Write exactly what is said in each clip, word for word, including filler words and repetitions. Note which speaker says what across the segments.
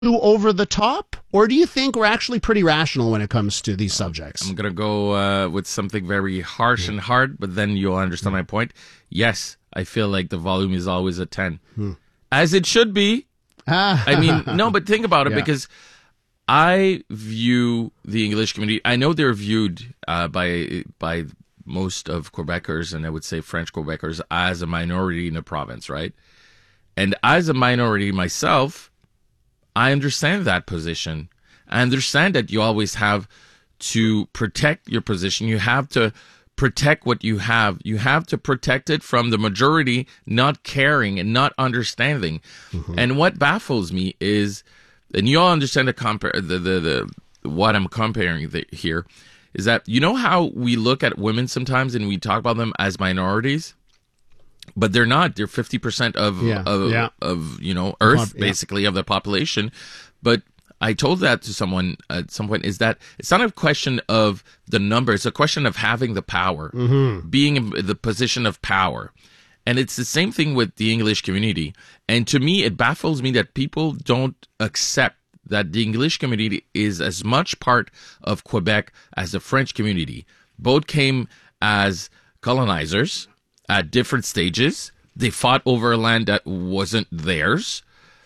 Speaker 1: over the top, or do you think we're actually pretty rational when it comes to these subjects?
Speaker 2: I'm going to go uh, with something very harsh and hard, but then you'll understand my point. Yes, I feel like the volume is always a ten. Hmm. As it should be. I mean, no, but think about it, yeah. because I view the English community, I know they're viewed uh, by by most of Quebecers, and I would say French Quebecers, as a minority in the province, right? And as a minority myself, I understand that position. I understand that you always have to protect your position. You have to protect what you have. You have to protect it from the majority not caring and not understanding. Mm-hmm. And what baffles me is, and you all understand the compare the, the the what I'm comparing the, here, is that you know how we look at women sometimes and we talk about them as minorities, but they're not. They're fifty percent of
Speaker 1: yeah,
Speaker 2: of,
Speaker 1: yeah.
Speaker 2: of you know Earth,
Speaker 1: yeah.
Speaker 2: basically, of the population. But I told that to someone at some point, is that it's not a question of the number. It's a question of having the power,
Speaker 1: mm-hmm.
Speaker 2: being in the position of power. And it's the same thing with the English community. And to me, it baffles me that people don't accept that the English community is as much part of Quebec as the French community. Both came as colonizers at different stages. They fought over land that wasn't theirs.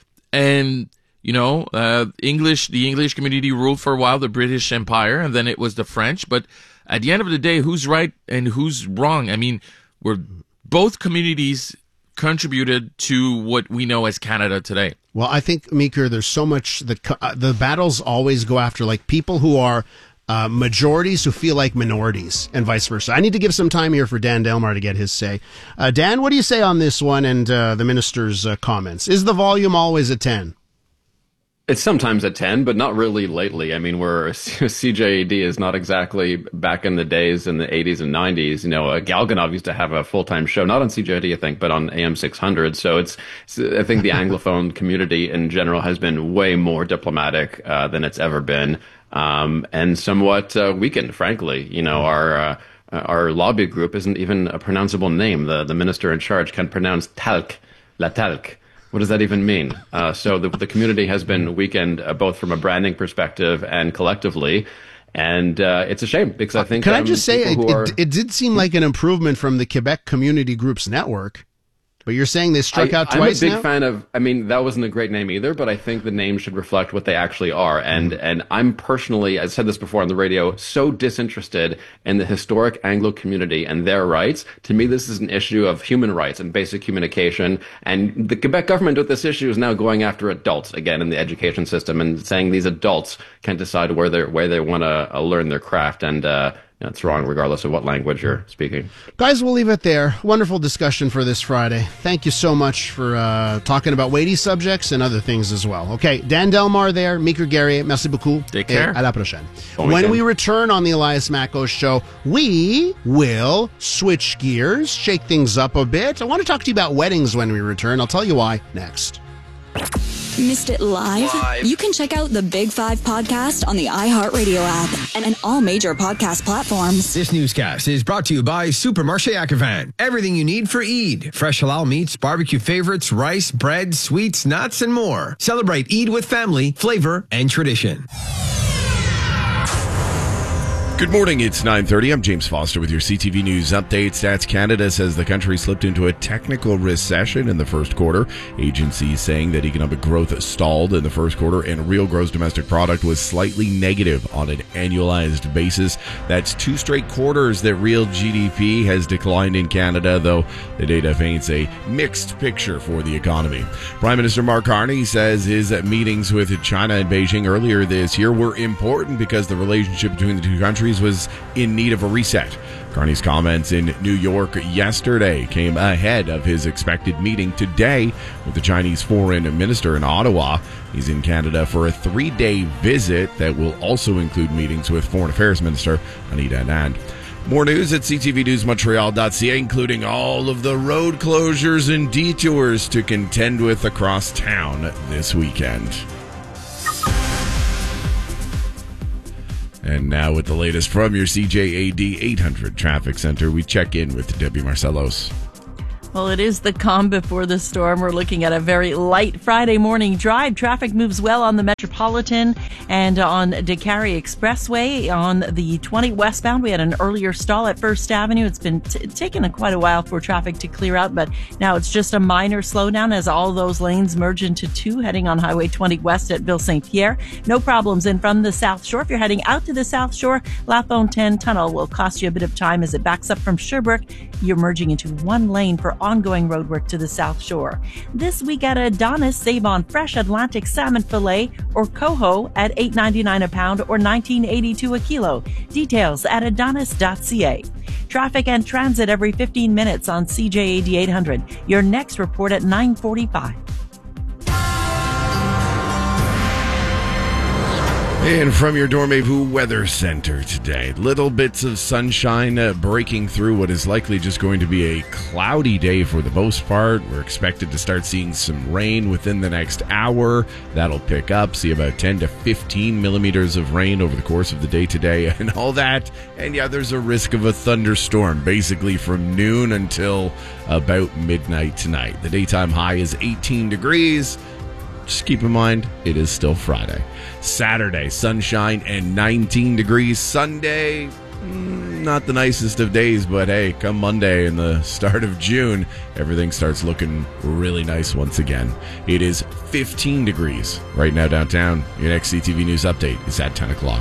Speaker 2: And You know, uh, English, the English community ruled for a while the British Empire, and then it was the French. But at the end of the day, who's right and who's wrong? I mean, we're both communities contributed to what we know as Canada today.
Speaker 1: Well, I think, Meeker, there's so much that uh, the battles always go after like people who are uh, majorities who feel like minorities and vice versa. I need to give some time here for Dan Delmar to get his say. Uh, Dan, what do you say on this one and uh, the minister's uh, comments? Is the volume always a ten?
Speaker 3: It's sometimes a ten, but not really lately. I mean, we're C J A D is not exactly back in the days in the eighties and nineties. You know, uh, Galganov used to have a full-time show, not on C J A D, I think, but on A M six hundred. So it's, it's I think the Anglophone community in general has been way more diplomatic uh, than it's ever been, um, and somewhat uh, weakened, frankly. You know, our uh, our lobby group isn't even a pronounceable name. The the minister in charge can't pronounce talc, la talc. What does that even mean? Uh, so the, the community has been weakened uh, both from a branding perspective and collectively. And uh, it's a shame because I think...
Speaker 1: Can
Speaker 3: um,
Speaker 1: I just say, it,
Speaker 3: are,
Speaker 1: it, it did seem like an improvement from the Quebec Community Groups Network. But you're saying they struck
Speaker 3: I,
Speaker 1: out twice now?
Speaker 3: I'm a big fan of, I mean, that wasn't a great name either, but I think the name should reflect what they actually are. And mm. and I'm personally, I said this before on the radio, so disinterested in the historic Anglo community and their rights. To me, this is an issue of human rights and basic communication. And the Quebec government with this issue is now going after adults, again, in the education system and saying these adults can't decide where, they're, where they want to uh, learn their craft. And, uh, That's wrong, regardless of what language you're speaking.
Speaker 1: Guys, we'll leave it there. Wonderful discussion for this Friday. Thank you so much for uh, talking about weighty subjects and other things as well. Okay, Dan Delmar there, Meeker Guerrier, merci beaucoup.
Speaker 2: Take care.
Speaker 1: À la prochaine.
Speaker 3: Bon
Speaker 1: when
Speaker 3: weekend.
Speaker 1: we return on the Elias Macko Show, we will switch gears, shake things up a bit. I want to talk to you about weddings when we return. I'll tell you why next.
Speaker 4: Missed it live? live? You can check out the Big Five podcast on the iHeartRadio app and, and all major podcast platforms.
Speaker 5: This newscast is brought to you by Supermarché Akavan. Everything you need for Eid. Fresh halal meats, barbecue favorites, rice, bread, sweets, nuts, and more. Celebrate Eid with family, flavor, and tradition.
Speaker 6: Good morning, it's nine thirty. I'm James Foster with your C T V News update. Stats Canada says the country slipped into a technical recession in the first quarter. Agencies saying that economic growth stalled in the first quarter and real gross domestic product was slightly negative on an annualized basis. That's two straight quarters that real G D P has declined in Canada, though the data paints a mixed picture for the economy. Prime Minister Mark Carney says his meetings with China and Beijing earlier this year were important because the relationship between the two countries was in need of a reset. Carney's comments in New York yesterday came ahead of his expected meeting today with the Chinese foreign minister in Ottawa. He's in Canada for a three-day visit that will also include meetings with Foreign Affairs Minister Anita Anand. More news at c t v news montreal dot c a, including all of the road closures and detours to contend with across town this weekend. And now with the latest from your C J A D eight hundred Traffic Center, we check in with Debbie Marcellos.
Speaker 7: Well, it is the calm before the storm. We're looking at a very light Friday morning drive. Traffic moves well on the Metropolitan and on DeCarry Expressway. On the twenty westbound, we had an earlier stall at First Avenue. It's been t- taking a, quite a while for traffic to clear out, but now it's just a minor slowdown as all those lanes merge into two heading on Highway twenty west at Ville Saint Pierre. No problems. And from the South Shore, if you're heading out to the South Shore, La Fontaine Tunnel will cost you a bit of time as it backs up from Sherbrooke. You're merging into one lane for ongoing roadwork to the South Shore. This week at Adonis, save on fresh Atlantic salmon fillet or coho at eight ninety-nine a pound or nineteen eighty-two a kilo. Details at adonis dot c a. Traffic and transit every fifteen minutes on C J A D eight hundred. Your next report at nine forty-five.
Speaker 6: And from your Dormez-vous Weather Center today, little bits of sunshine uh, breaking through what is likely just going to be a cloudy day for the most part. We're expected to start seeing some rain within the next hour. That'll pick up, see about ten to fifteen millimeters of rain over the course of the day today and all that. And yeah, there's a risk of a thunderstorm basically from noon until about midnight tonight. The daytime high is eighteen degrees. Just keep in mind, it is still Friday. Saturday, sunshine and nineteen degrees. Sunday, not the nicest of days, but hey, come Monday and the start of June, everything starts looking really nice once again. It is fifteen degrees right now downtown. Your next C T V News update is at ten o'clock.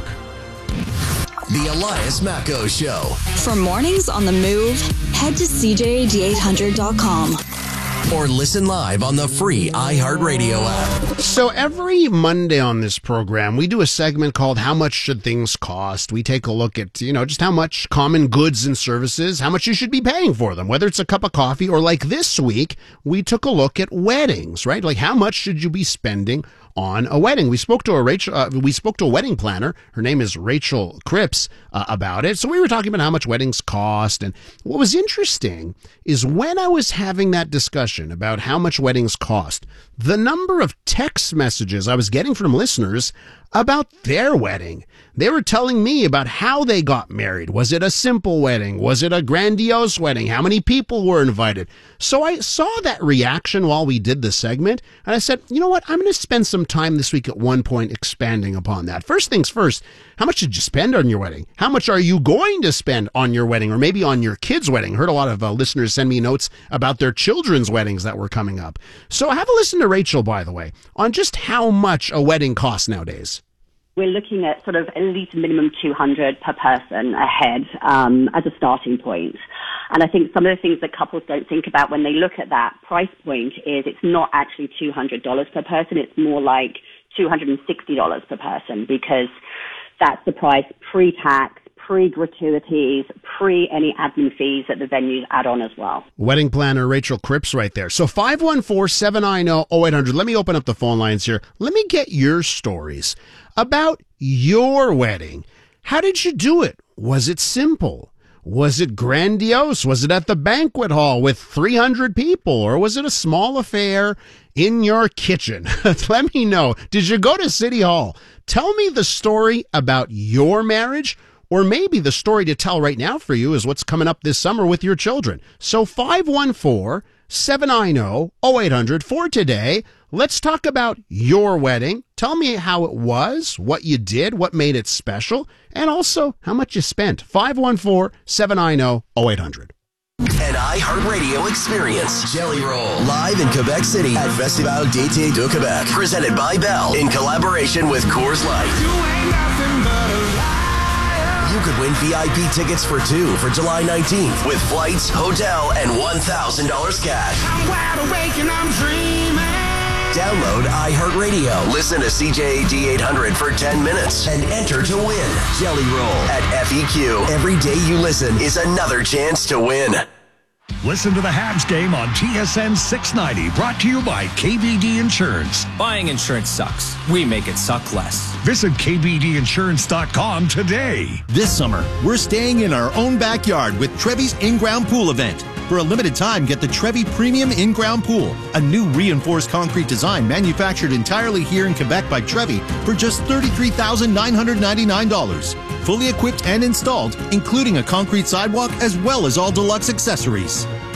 Speaker 8: The Elias Macco Show.
Speaker 4: For mornings on the move, head to C J A D eight hundred dot com.
Speaker 8: Or listen live on the free iHeartRadio app.
Speaker 1: So every Monday on this program, we do a segment called How Much Should Things Cost? We take a look at, you know, just how much common goods and services, how much you should be paying for them, whether it's a cup of coffee or like this week, we took a look at weddings, right? Like how much should you be spending on a wedding? We spoke to a Rachel, uh, we spoke to a wedding planner. Her name is Rachel Cripps uh, about it. So we were talking about how much weddings cost. And what was interesting is when I was having that discussion about how much weddings cost, the number of text messages I was getting from listeners about their wedding. They were telling me about how they got married. Was it a simple wedding? Was it a grandiose wedding? How many people were invited? So I saw that reaction while we did the segment, and I said, you know what? I'm going to spend some time this week at one point expanding upon that. First things first, how much did you spend on your wedding? How much are you going to spend on your wedding or maybe on your kid's wedding? I heard a lot of uh, listeners send me notes about their children's weddings that were coming up. So have a listen to Rachel, by the way, on just how much a wedding costs nowadays.
Speaker 9: We're looking at sort of at least minimum two hundred per person a head um, as a starting point. And I think some of the things that couples don't think about when they look at that price point is it's not actually two hundred dollars per person. It's more like two hundred sixty dollars per person because that's the price pre-tax, pre-gratuities, pre any admin fees that the venues add on as well.
Speaker 1: Wedding planner Rachel Cripps right there. So five one four, seven nine zero, zero eight hundred. Let me open up the phone lines here. Let me get your stories about your wedding. How did you do it? Was it simple? Was it grandiose? Was it at the banquet hall with three hundred people? Or was it a small affair in your kitchen? Let me know. Did you go to City Hall? Tell me the story about your marriage. Or maybe the story to tell right now for you is what's coming up this summer with your children. So five one four, seven nine zero, zero eight hundred for today. Let's talk about your wedding. Tell me how it was, what you did, what made it special, and also how much you spent. five one four, seven nine zero, zero eight hundred.
Speaker 8: An iHeartRadio experience. Jelly Roll. Live in Quebec City at Festival d'Été de Québec. Presented by Bell in collaboration with Coors Light. You ain't nothing but a liar. You could win V I P tickets for two for July nineteenth with flights, hotel, and one thousand dollars cash. I'm wide awake and I'm dreaming. Download iHeartRadio. Listen to C J A D eight hundred for ten minutes and enter to win. Jelly Roll at F E Q. Every day you listen is another chance to win.
Speaker 10: Listen to the Habs game on T S N six ninety, brought to you by K B D Insurance.
Speaker 11: Buying insurance sucks. We make it suck less.
Speaker 10: Visit K B D insurance dot com today.
Speaker 12: This summer, we're staying in our own backyard with Trevi's in-ground pool event. For a limited time, get the Trevi Premium In-Ground Pool, a new reinforced concrete design manufactured entirely here in Quebec by Trevi for just thirty-three thousand nine hundred ninety-nine dollars. Fully equipped and installed, including a concrete sidewalk as well as all deluxe accessories.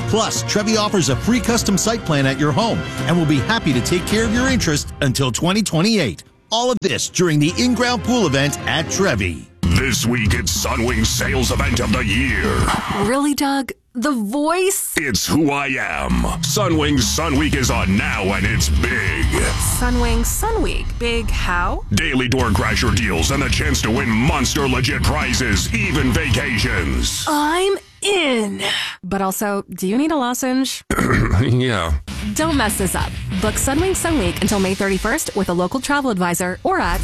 Speaker 12: Plus, Trevi offers a free custom site plan at your home and will be happy to take care of your interest until twenty twenty-eight. All of this during the in-ground pool event at Trevi.
Speaker 10: This week, it's Sunwing's sales event of the year.
Speaker 13: Really, Doug? The voice?
Speaker 10: It's who I am. Sunwing's Sun Week is on now, and it's big.
Speaker 13: Sunwing Sun Week. Big how?
Speaker 10: Daily door crasher deals and the chance to win monster legit prizes, even vacations.
Speaker 13: I'm in. But also, do you need a lozenge?
Speaker 10: Yeah.
Speaker 13: Don't mess this up. Book Sunwing Sun Week until May thirty-first with a local travel advisor or at...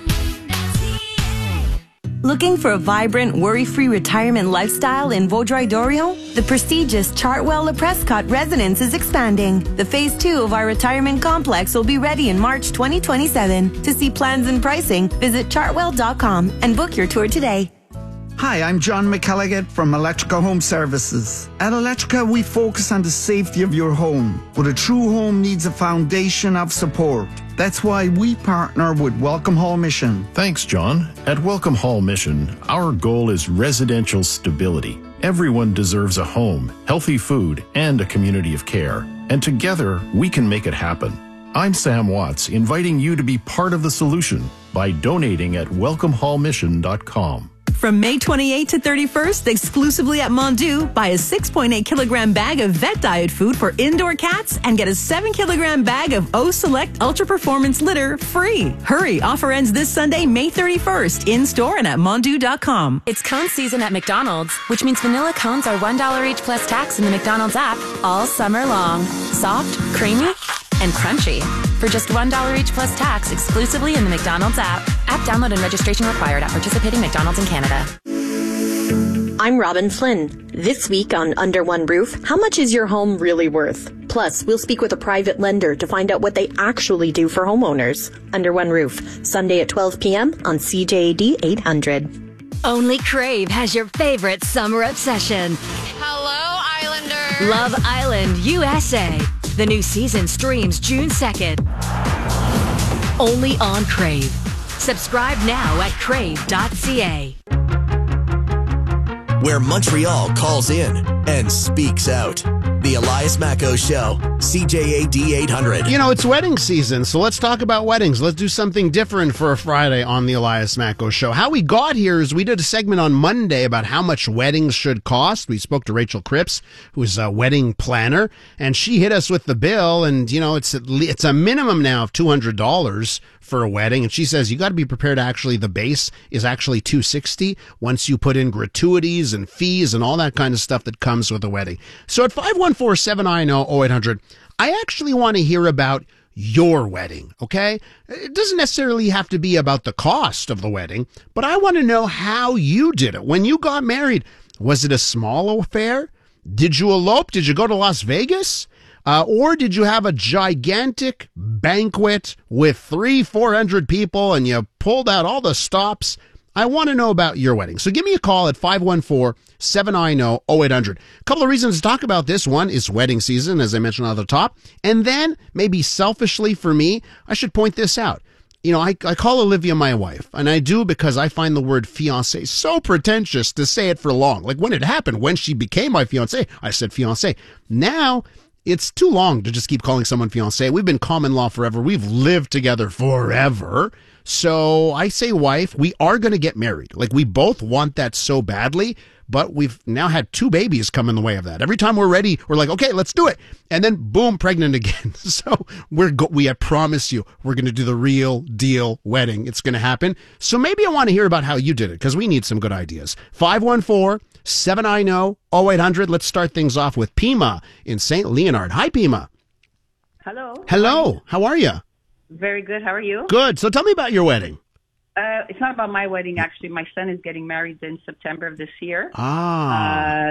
Speaker 14: Looking for a vibrant, worry-free retirement lifestyle in Vaudreuil-Dorion? The prestigious Chartwell Le Prescott residence is expanding. The phase two of our retirement complex will be ready in March twenty twenty-seven. To see plans and pricing, visit chartwell dot com and book your tour today.
Speaker 15: Hi, I'm John McElligott from Electrica Home Services. At Electrica, we focus on the safety of your home, but a true home needs a foundation of support. That's why we partner with Welcome Hall Mission.
Speaker 16: Thanks, John. At Welcome Hall Mission, our goal is residential stability. Everyone deserves a home, healthy food, and a community of care. And together, we can make it happen. I'm Sam Watts, inviting you to be part of the solution by donating at welcome hall mission dot com.
Speaker 14: From May twenty-eighth to thirty-first, exclusively at Mondu, buy a six point eight kilogram bag of vet diet food for indoor cats and get a seven kilogram bag of O Select Ultra Performance litter free. Hurry, offer ends this Sunday, May thirty-first, in store and at mondu dot com.
Speaker 13: It's cone season at McDonald's, which means vanilla cones are one dollar each plus tax in the McDonald's app all summer long. Soft, creamy, and crunchy. For just one dollar each plus tax exclusively in the McDonald's app. App download and registration required at participating McDonald's in Canada.
Speaker 17: I'm Robin Flynn. This week on Under One Roof, how much is your home really worth? Plus, we'll speak with a private lender to find out what they actually do for homeowners. Under One Roof, Sunday at twelve p.m. on C J A D eight hundred.
Speaker 18: Only Crave has your favorite summer obsession.
Speaker 19: Hello, Islander.
Speaker 18: Love Island, U S A. The new season streams June second. Only on Crave. Subscribe now at crave dot c a.
Speaker 8: Where Montreal calls in and speaks out. The Elias Macco Show, C J A D eight hundred.
Speaker 1: You know, it's wedding season, so let's talk about weddings. Let's do something different for a Friday on the Elias Macco Show. How we got here is we did a segment on Monday about how much weddings should cost. We spoke to Rachel Cripps, who's a wedding planner, and she hit us with the bill, and, you know, it's at le- it's a minimum now of two hundred dollars for a wedding, and she says you got to be prepared. Actually, the base is actually two hundred sixty dollars once you put in gratuities and fees and all that kind of stuff that comes with a wedding. So at five one four, seven nine zero, zero eight hundred, I actually want to hear about your wedding, okay? It doesn't necessarily have to be about the cost of the wedding, but I want to know how you did it. When you got married, was it a small affair? Did you elope? Did you go to Las Vegas? Uh, or did you have a gigantic banquet with three, four hundred people and you pulled out all the stops? I want to know about your wedding. So give me a call at five one four, seven nine zero, zero eight hundred. A couple of reasons to talk about this. One is wedding season, as I mentioned at the top. And then, maybe selfishly for me, I should point this out. You know, I, I call Olivia my wife, and I do because I find the word fiancé so pretentious to say it for long. Like when it happened, when she became my fiancé, I said fiancé. Now, it's too long to just keep calling someone fiancé. We've been common law forever. We've lived together forever. So I say wife, we are going to get married. Like we both want that so badly, but we've now had two babies come in the way of that. Every time we're ready, we're like, okay, let's do it. And then boom, pregnant again. So we're go- we I promise you, we're going to do the real deal wedding. It's going to happen. So maybe I want to hear about how you did it because we need some good ideas. five one four, seven nine zero, zero eight hundred. Let's start things off with Pima in Saint Leonard. Hi, Pima.
Speaker 20: Hello.
Speaker 1: Hello. How are you?
Speaker 20: Very good. How are you?
Speaker 1: Good. So tell me about your wedding.
Speaker 20: Uh, it's not about my wedding, actually. My son is getting married in September of this year.
Speaker 1: Ah.
Speaker 20: Uh,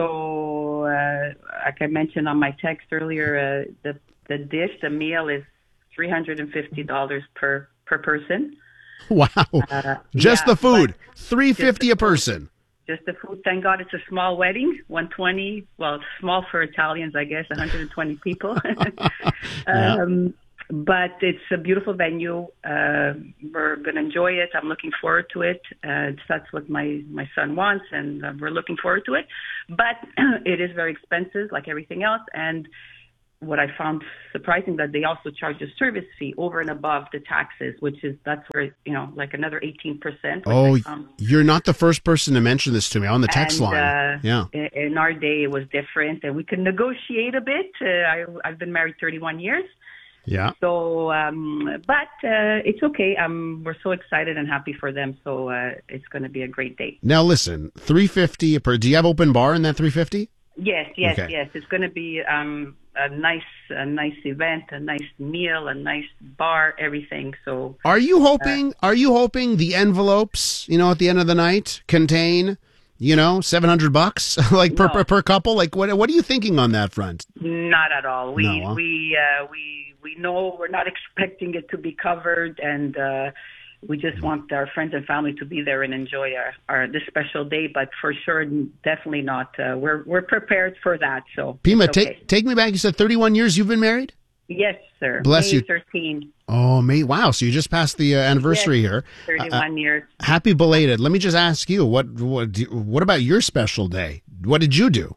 Speaker 20: so, uh, like I mentioned on my text earlier, uh, the the dish, the meal is three hundred fifty dollars per, per person.
Speaker 1: Wow.
Speaker 20: Uh,
Speaker 1: just
Speaker 20: yeah,
Speaker 1: the food. three hundred fifty dollars a person.
Speaker 20: Just the food. Thank God it's a small wedding. one hundred twenty. Well, small for Italians, I guess. one hundred twenty people. um,
Speaker 1: yeah.
Speaker 20: But it's a beautiful venue. Uh, we're going to enjoy it. I'm looking forward to it. Uh, that's what my, my son wants, and uh, we're looking forward to it. But it is very expensive, like everything else. And what I found surprising, that they also charge a service fee over and above the taxes, which is, that's where, you know, like another eighteen percent.
Speaker 1: Oh, you're not the first person to mention this to me on the text
Speaker 20: and,
Speaker 1: line.
Speaker 20: Uh,
Speaker 1: yeah.
Speaker 20: In, in our day, it was different, and we could negotiate a bit. Uh, I, I've been married thirty-one years.
Speaker 1: Yeah.
Speaker 20: So, um, but uh, it's okay. Um, we're so excited and happy for them. So uh, it's going to be a great day.
Speaker 1: Now listen, three fifty per. Do you have open bar in that three fifty?
Speaker 20: Yes, yes,
Speaker 1: Okay.
Speaker 20: yes. It's going to be um, a nice, a nice event, a nice meal, a nice bar, everything. So,
Speaker 1: Are you hoping? are you hoping the envelopes, you know, at the end of the night, contain, you know, seven hundred bucks, like per,
Speaker 20: No.
Speaker 1: per per couple? Like, what what are you thinking on that front?
Speaker 20: not at all. We
Speaker 1: No, huh?
Speaker 20: we uh, we we know we're not expecting it to be covered, and uh, we just want our friends and family to be there and enjoy our, our this special day. But for sure, definitely not. Uh, we're we're prepared for that. So,
Speaker 1: Pima,
Speaker 20: it's okay.
Speaker 1: take take me back. You said thirty-one years you've been married.
Speaker 20: Yes, sir.
Speaker 1: Bless
Speaker 20: May
Speaker 1: you.
Speaker 20: thirteen.
Speaker 1: Oh, me! Wow. So you just passed the uh, anniversary
Speaker 20: Yes,
Speaker 1: here.
Speaker 20: thirty-one
Speaker 1: Uh,
Speaker 20: years.
Speaker 1: Happy belated. Let me just ask you, what what do, what about your special day? What did you do?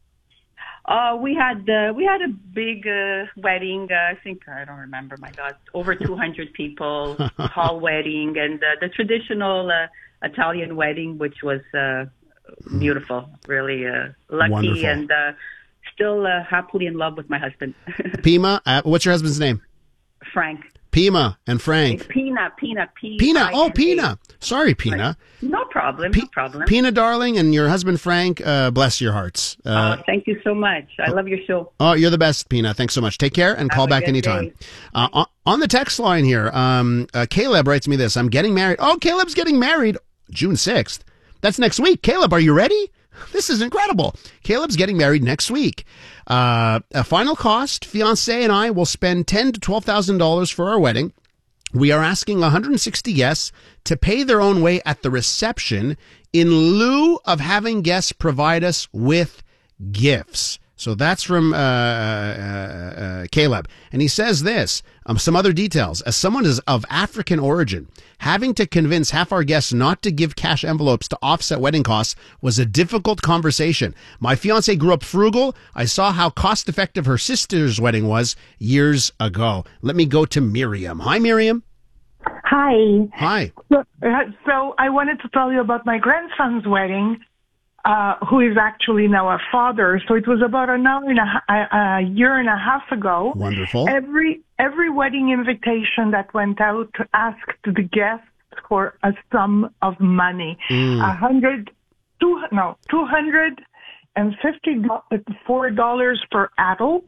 Speaker 20: Uh, we had uh, we had a big uh, wedding. Uh, I think I don't remember. My God, over two hundred people, hall wedding, and uh, the traditional uh, Italian wedding, which was uh, beautiful. Really uh, lucky,
Speaker 1: Wonderful.
Speaker 20: and uh, still uh, happily in love with my husband,
Speaker 1: Pima, uh, what's your husband's name?
Speaker 20: Frank.
Speaker 1: Pima and Frank.
Speaker 20: Pina, Pina, P.
Speaker 1: Pina. Oh, Pina. Sorry, Pina.
Speaker 20: No problem. no problem.
Speaker 1: Pina, darling, and your husband Frank. Uh, bless your hearts. Uh,
Speaker 20: oh, thank you so much. I love your show.
Speaker 1: Oh, you're the best, Pina. Thanks so much. Take care and
Speaker 20: Have
Speaker 1: call
Speaker 20: a
Speaker 1: back
Speaker 20: good
Speaker 1: anytime.
Speaker 20: day.
Speaker 1: Uh, on, on the text line here, um, uh, Caleb writes me this. I'm getting married. Oh, Caleb's getting married June sixth. That's next week. Caleb, are you ready? This is incredible. Caleb's getting married next week. Uh, a final cost, fiance and I will spend ten thousand to twelve thousand dollars for our wedding. We are asking one hundred sixty guests to pay their own way at the reception in lieu of having guests provide us with gifts. So that's from uh, uh, uh, Caleb. And he says this, um, some other details. As someone is of African origin, having to convince half our guests not to give cash envelopes to offset wedding costs was a difficult conversation. My fiance grew up frugal. I saw how cost effective her sister's wedding was years ago. Let me go to Miriam. Hi, Miriam.
Speaker 21: Hi.
Speaker 1: Hi.
Speaker 21: So, uh, so I wanted to tell you about my grandson's wedding, uh, who is actually now a father. So it was about an hour and a, ha- a year and a half ago.
Speaker 1: Wonderful.
Speaker 21: Every every wedding invitation that went out asked the guests for a sum of money,
Speaker 22: Mm.
Speaker 21: a hundred, two no, two hundred and fifty-four dollars per adult.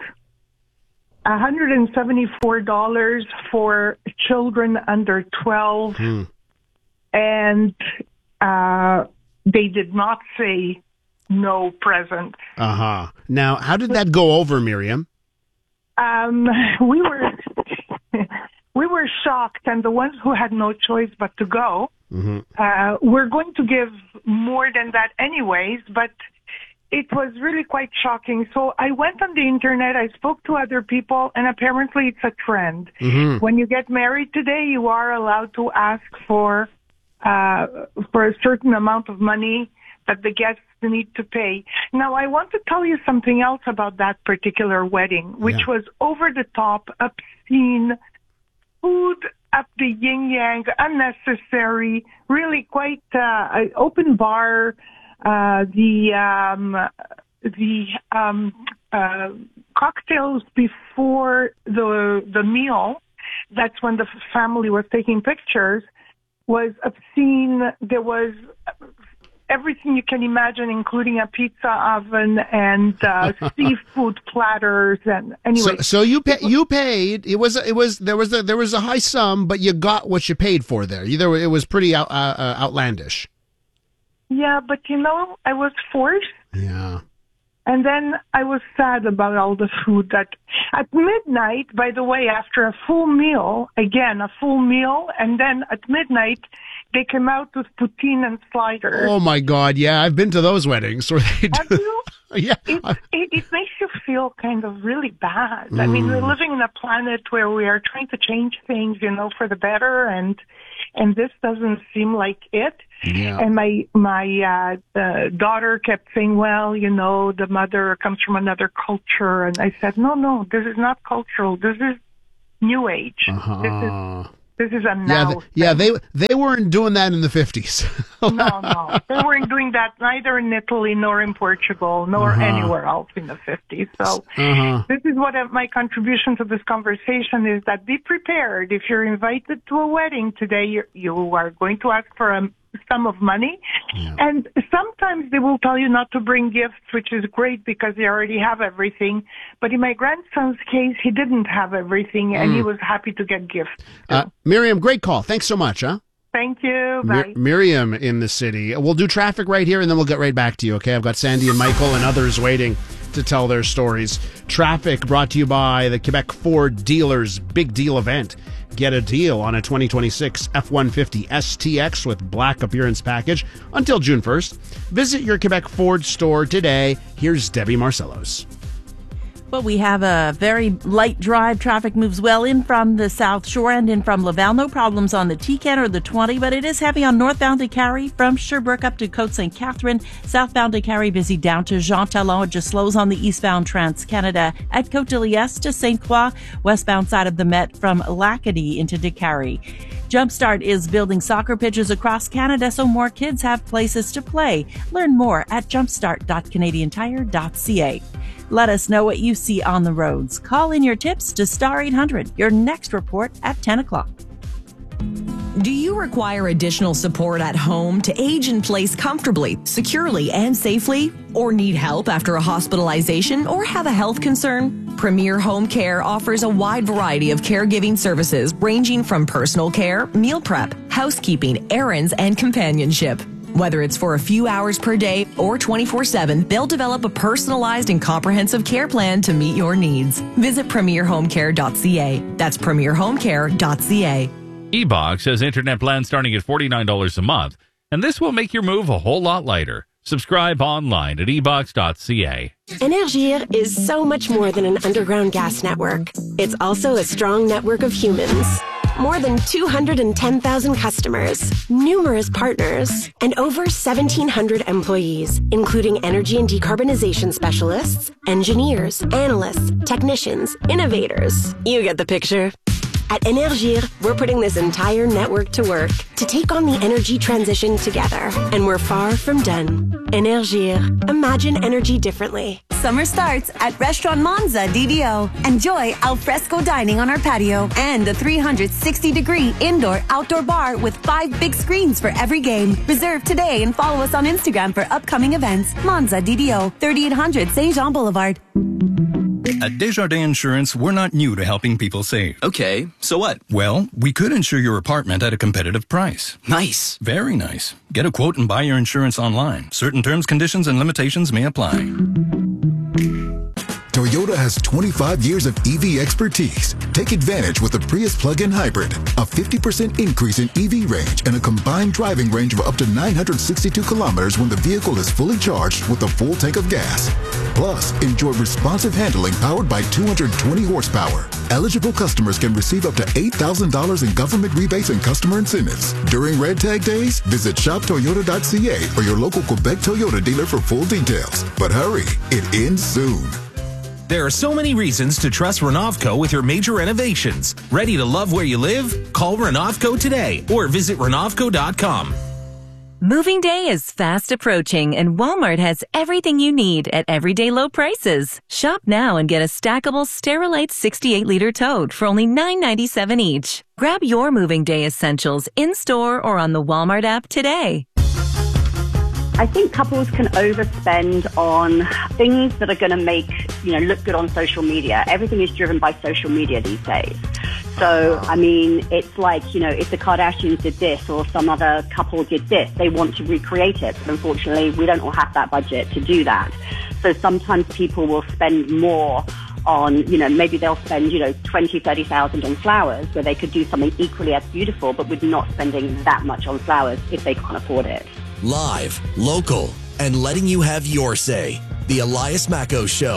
Speaker 21: one hundred seventy-four dollars for children under twelve,
Speaker 1: Hmm.
Speaker 21: and uh, they did not say no present.
Speaker 1: Uh-huh. Now, how did that go over, Miriam?
Speaker 21: Um, we were we were shocked, and the ones who had no choice but to go,
Speaker 1: Mm-hmm.
Speaker 21: uh, we're going to give more than that anyways, but it was really quite shocking. So I went on the internet, I spoke to other people, and apparently it's a trend.
Speaker 22: Mhm.
Speaker 21: When you get married today, you are allowed to ask for uh, for a certain amount of money that the guests need to pay. Now, I want to tell you something else about that particular wedding, which was over the top, obscene, food up the yin yang, unnecessary, really quite uh, an open bar. Uh, the um, the um, uh, cocktails before the the meal. That's when the family was taking pictures. Was obscene. There was everything you can imagine, including a pizza oven and uh, seafood platters. And anyway,
Speaker 1: So, so you pay, you paid. It was it was there was a, there was a high sum, but you got what you paid for there. You, there were- it was pretty out, uh, uh, outlandish.
Speaker 21: yeah, but you know, I was forced.
Speaker 1: Yeah.
Speaker 21: And then I was sad about all the food that at midnight, by the way, after a full meal, again, a full meal, and then at midnight, they came out with poutine and sliders.
Speaker 1: Oh my God! Yeah, I've been to those weddings where they do.
Speaker 21: Have you?
Speaker 1: Yeah.
Speaker 21: It, it, it makes you feel kind of really bad. I mean,
Speaker 1: Mm.
Speaker 21: we're living in a planet where we are trying to change things, you know, for the better, and and this doesn't seem like it.
Speaker 1: Yeah.
Speaker 21: And my my uh, uh, daughter kept saying, well, you know, the mother comes from another culture. And I said, no, no, this is not cultural. This is New Age.
Speaker 1: Uh-huh.
Speaker 21: This is this is a
Speaker 1: Yeah,
Speaker 21: now.
Speaker 1: th- yeah, they they weren't doing that in the fifties.
Speaker 21: no, no. They weren't doing that neither in Italy nor in Portugal nor
Speaker 1: Uh-huh.
Speaker 21: anywhere else in the fifties. So
Speaker 1: Uh-huh.
Speaker 21: this is what uh, my contribution to this conversation is, that be prepared. If you're invited to a wedding today, you're, you are going to ask for a sum of money.
Speaker 1: Yeah.
Speaker 21: And sometimes they will tell you not to bring gifts, which is great because they already have everything. But in my grandson's case, he didn't have everything, and
Speaker 1: Mm.
Speaker 21: he was happy to get gifts.
Speaker 1: Uh, Miriam, great call. Thanks so much, huh?
Speaker 21: Thank you.
Speaker 1: Mir-
Speaker 21: Bye.
Speaker 1: Miriam in the city. We'll do traffic right here, and then we'll get right back to you, okay? I've got Sandy and Michael and others waiting to tell their stories. Traffic brought to you by the Quebec Ford Dealers Big Deal event. Get a deal on a twenty twenty-six F one fifty S T X with black appearance package until June first. Visit your Quebec Ford store today. Here's Debbie Marcellos.
Speaker 7: Well, we have a very light drive. Traffic moves well in from the South Shore and in from Laval. No problems on the T CAN or the twenty, but it is heavy on northbound to Carrie from Sherbrooke up to Côte Saint Catherine. Southbound to Carrie busy down to Jean Talon. It just slows on the eastbound Trans-Canada at Côte de Liesse to Saint Croix. Westbound side of the Met from Lacadie into Décarie. Jumpstart is building soccer pitches across Canada so more kids have places to play. Learn more at jumpstart dot canadian tire dot c a. Let us know what you see on the roads. Call in your tips to Star eight hundred. Your next report at ten o'clock.
Speaker 2: Do you require additional support at home to age in place comfortably, securely, and safely? Or need help after a hospitalization or have a health concern? Premier Home Care offers a wide variety of caregiving services ranging from personal care, meal prep, housekeeping, errands, and companionship. Whether it's for a few hours per day or twenty-four seven, they'll develop a personalized and comprehensive care plan to meet your needs. Visit premier home care dot c a. That's premier home care dot c a.
Speaker 22: eBox has internet plans starting at forty-nine dollars a month, and this will make your move a whole lot lighter. Subscribe online at e box dot c a.
Speaker 17: Énergir is so much more than an underground gas network. It's also a strong network of humans. More than two hundred ten thousand customers, numerous partners, and over seventeen hundred employees, including energy and decarbonization specialists, engineers, analysts, technicians, innovators. You get the picture. At Énergir, we're putting this entire network to work to take on the energy transition together. And we're far from done. Énergir. Imagine energy differently.
Speaker 14: Summer starts at Restaurant Monza D D O. Enjoy alfresco dining on our patio and a three hundred sixty degree indoor-outdoor bar with five big screens for every game. Reserve today and follow us on Instagram for upcoming events. Monza D D O, thirty-eight hundred Saint Jean Boulevard.
Speaker 23: At Desjardins Insurance, we're not new to helping people save.
Speaker 11: Okay, so what?
Speaker 23: Well, we could insure your apartment at a competitive price.
Speaker 11: Nice.
Speaker 23: Very nice. Get a quote and buy your insurance online. Certain terms, conditions, and limitations may apply.
Speaker 24: Toyota has twenty-five years of E V expertise. Take advantage with the Prius plug-in hybrid. A fifty percent increase in E V range and a combined driving range of up to nine hundred sixty-two kilometers when the vehicle is fully charged with a full tank of gas. Plus, enjoy responsive handling powered by two hundred twenty horsepower. Eligible customers can receive up to eight thousand dollars in government rebates and customer incentives. During Red Tag Days, visit shop toyota dot c a or your local Quebec Toyota dealer for full details. But hurry, it ends soon.
Speaker 25: There are so many reasons to trust Renovco with your major renovations. Ready to love where you live? Call Renovco today or visit renovco dot com.
Speaker 26: Moving day is fast approaching, and Walmart has everything you need at everyday low prices. Shop now and get a stackable Sterilite sixty-eight liter tote for only nine ninety-seven each. Grab your moving day essentials in-store or on the Walmart app today.
Speaker 9: I think couples can overspend on things that are going to make, you know, look good on social media. Everything is driven by social media these days. So, I mean, it's like, you know, if the Kardashians did this or some other couple did this, they want to recreate it. But unfortunately, we don't all have that budget to do that. So sometimes people will spend more on, you know, maybe they'll spend, you know, twenty, thirty thousand on flowers where they could do something equally as beautiful, but with not spending that much on flowers if they can't afford it.
Speaker 8: Live, local, and letting you have your say. The Elias Macco Show.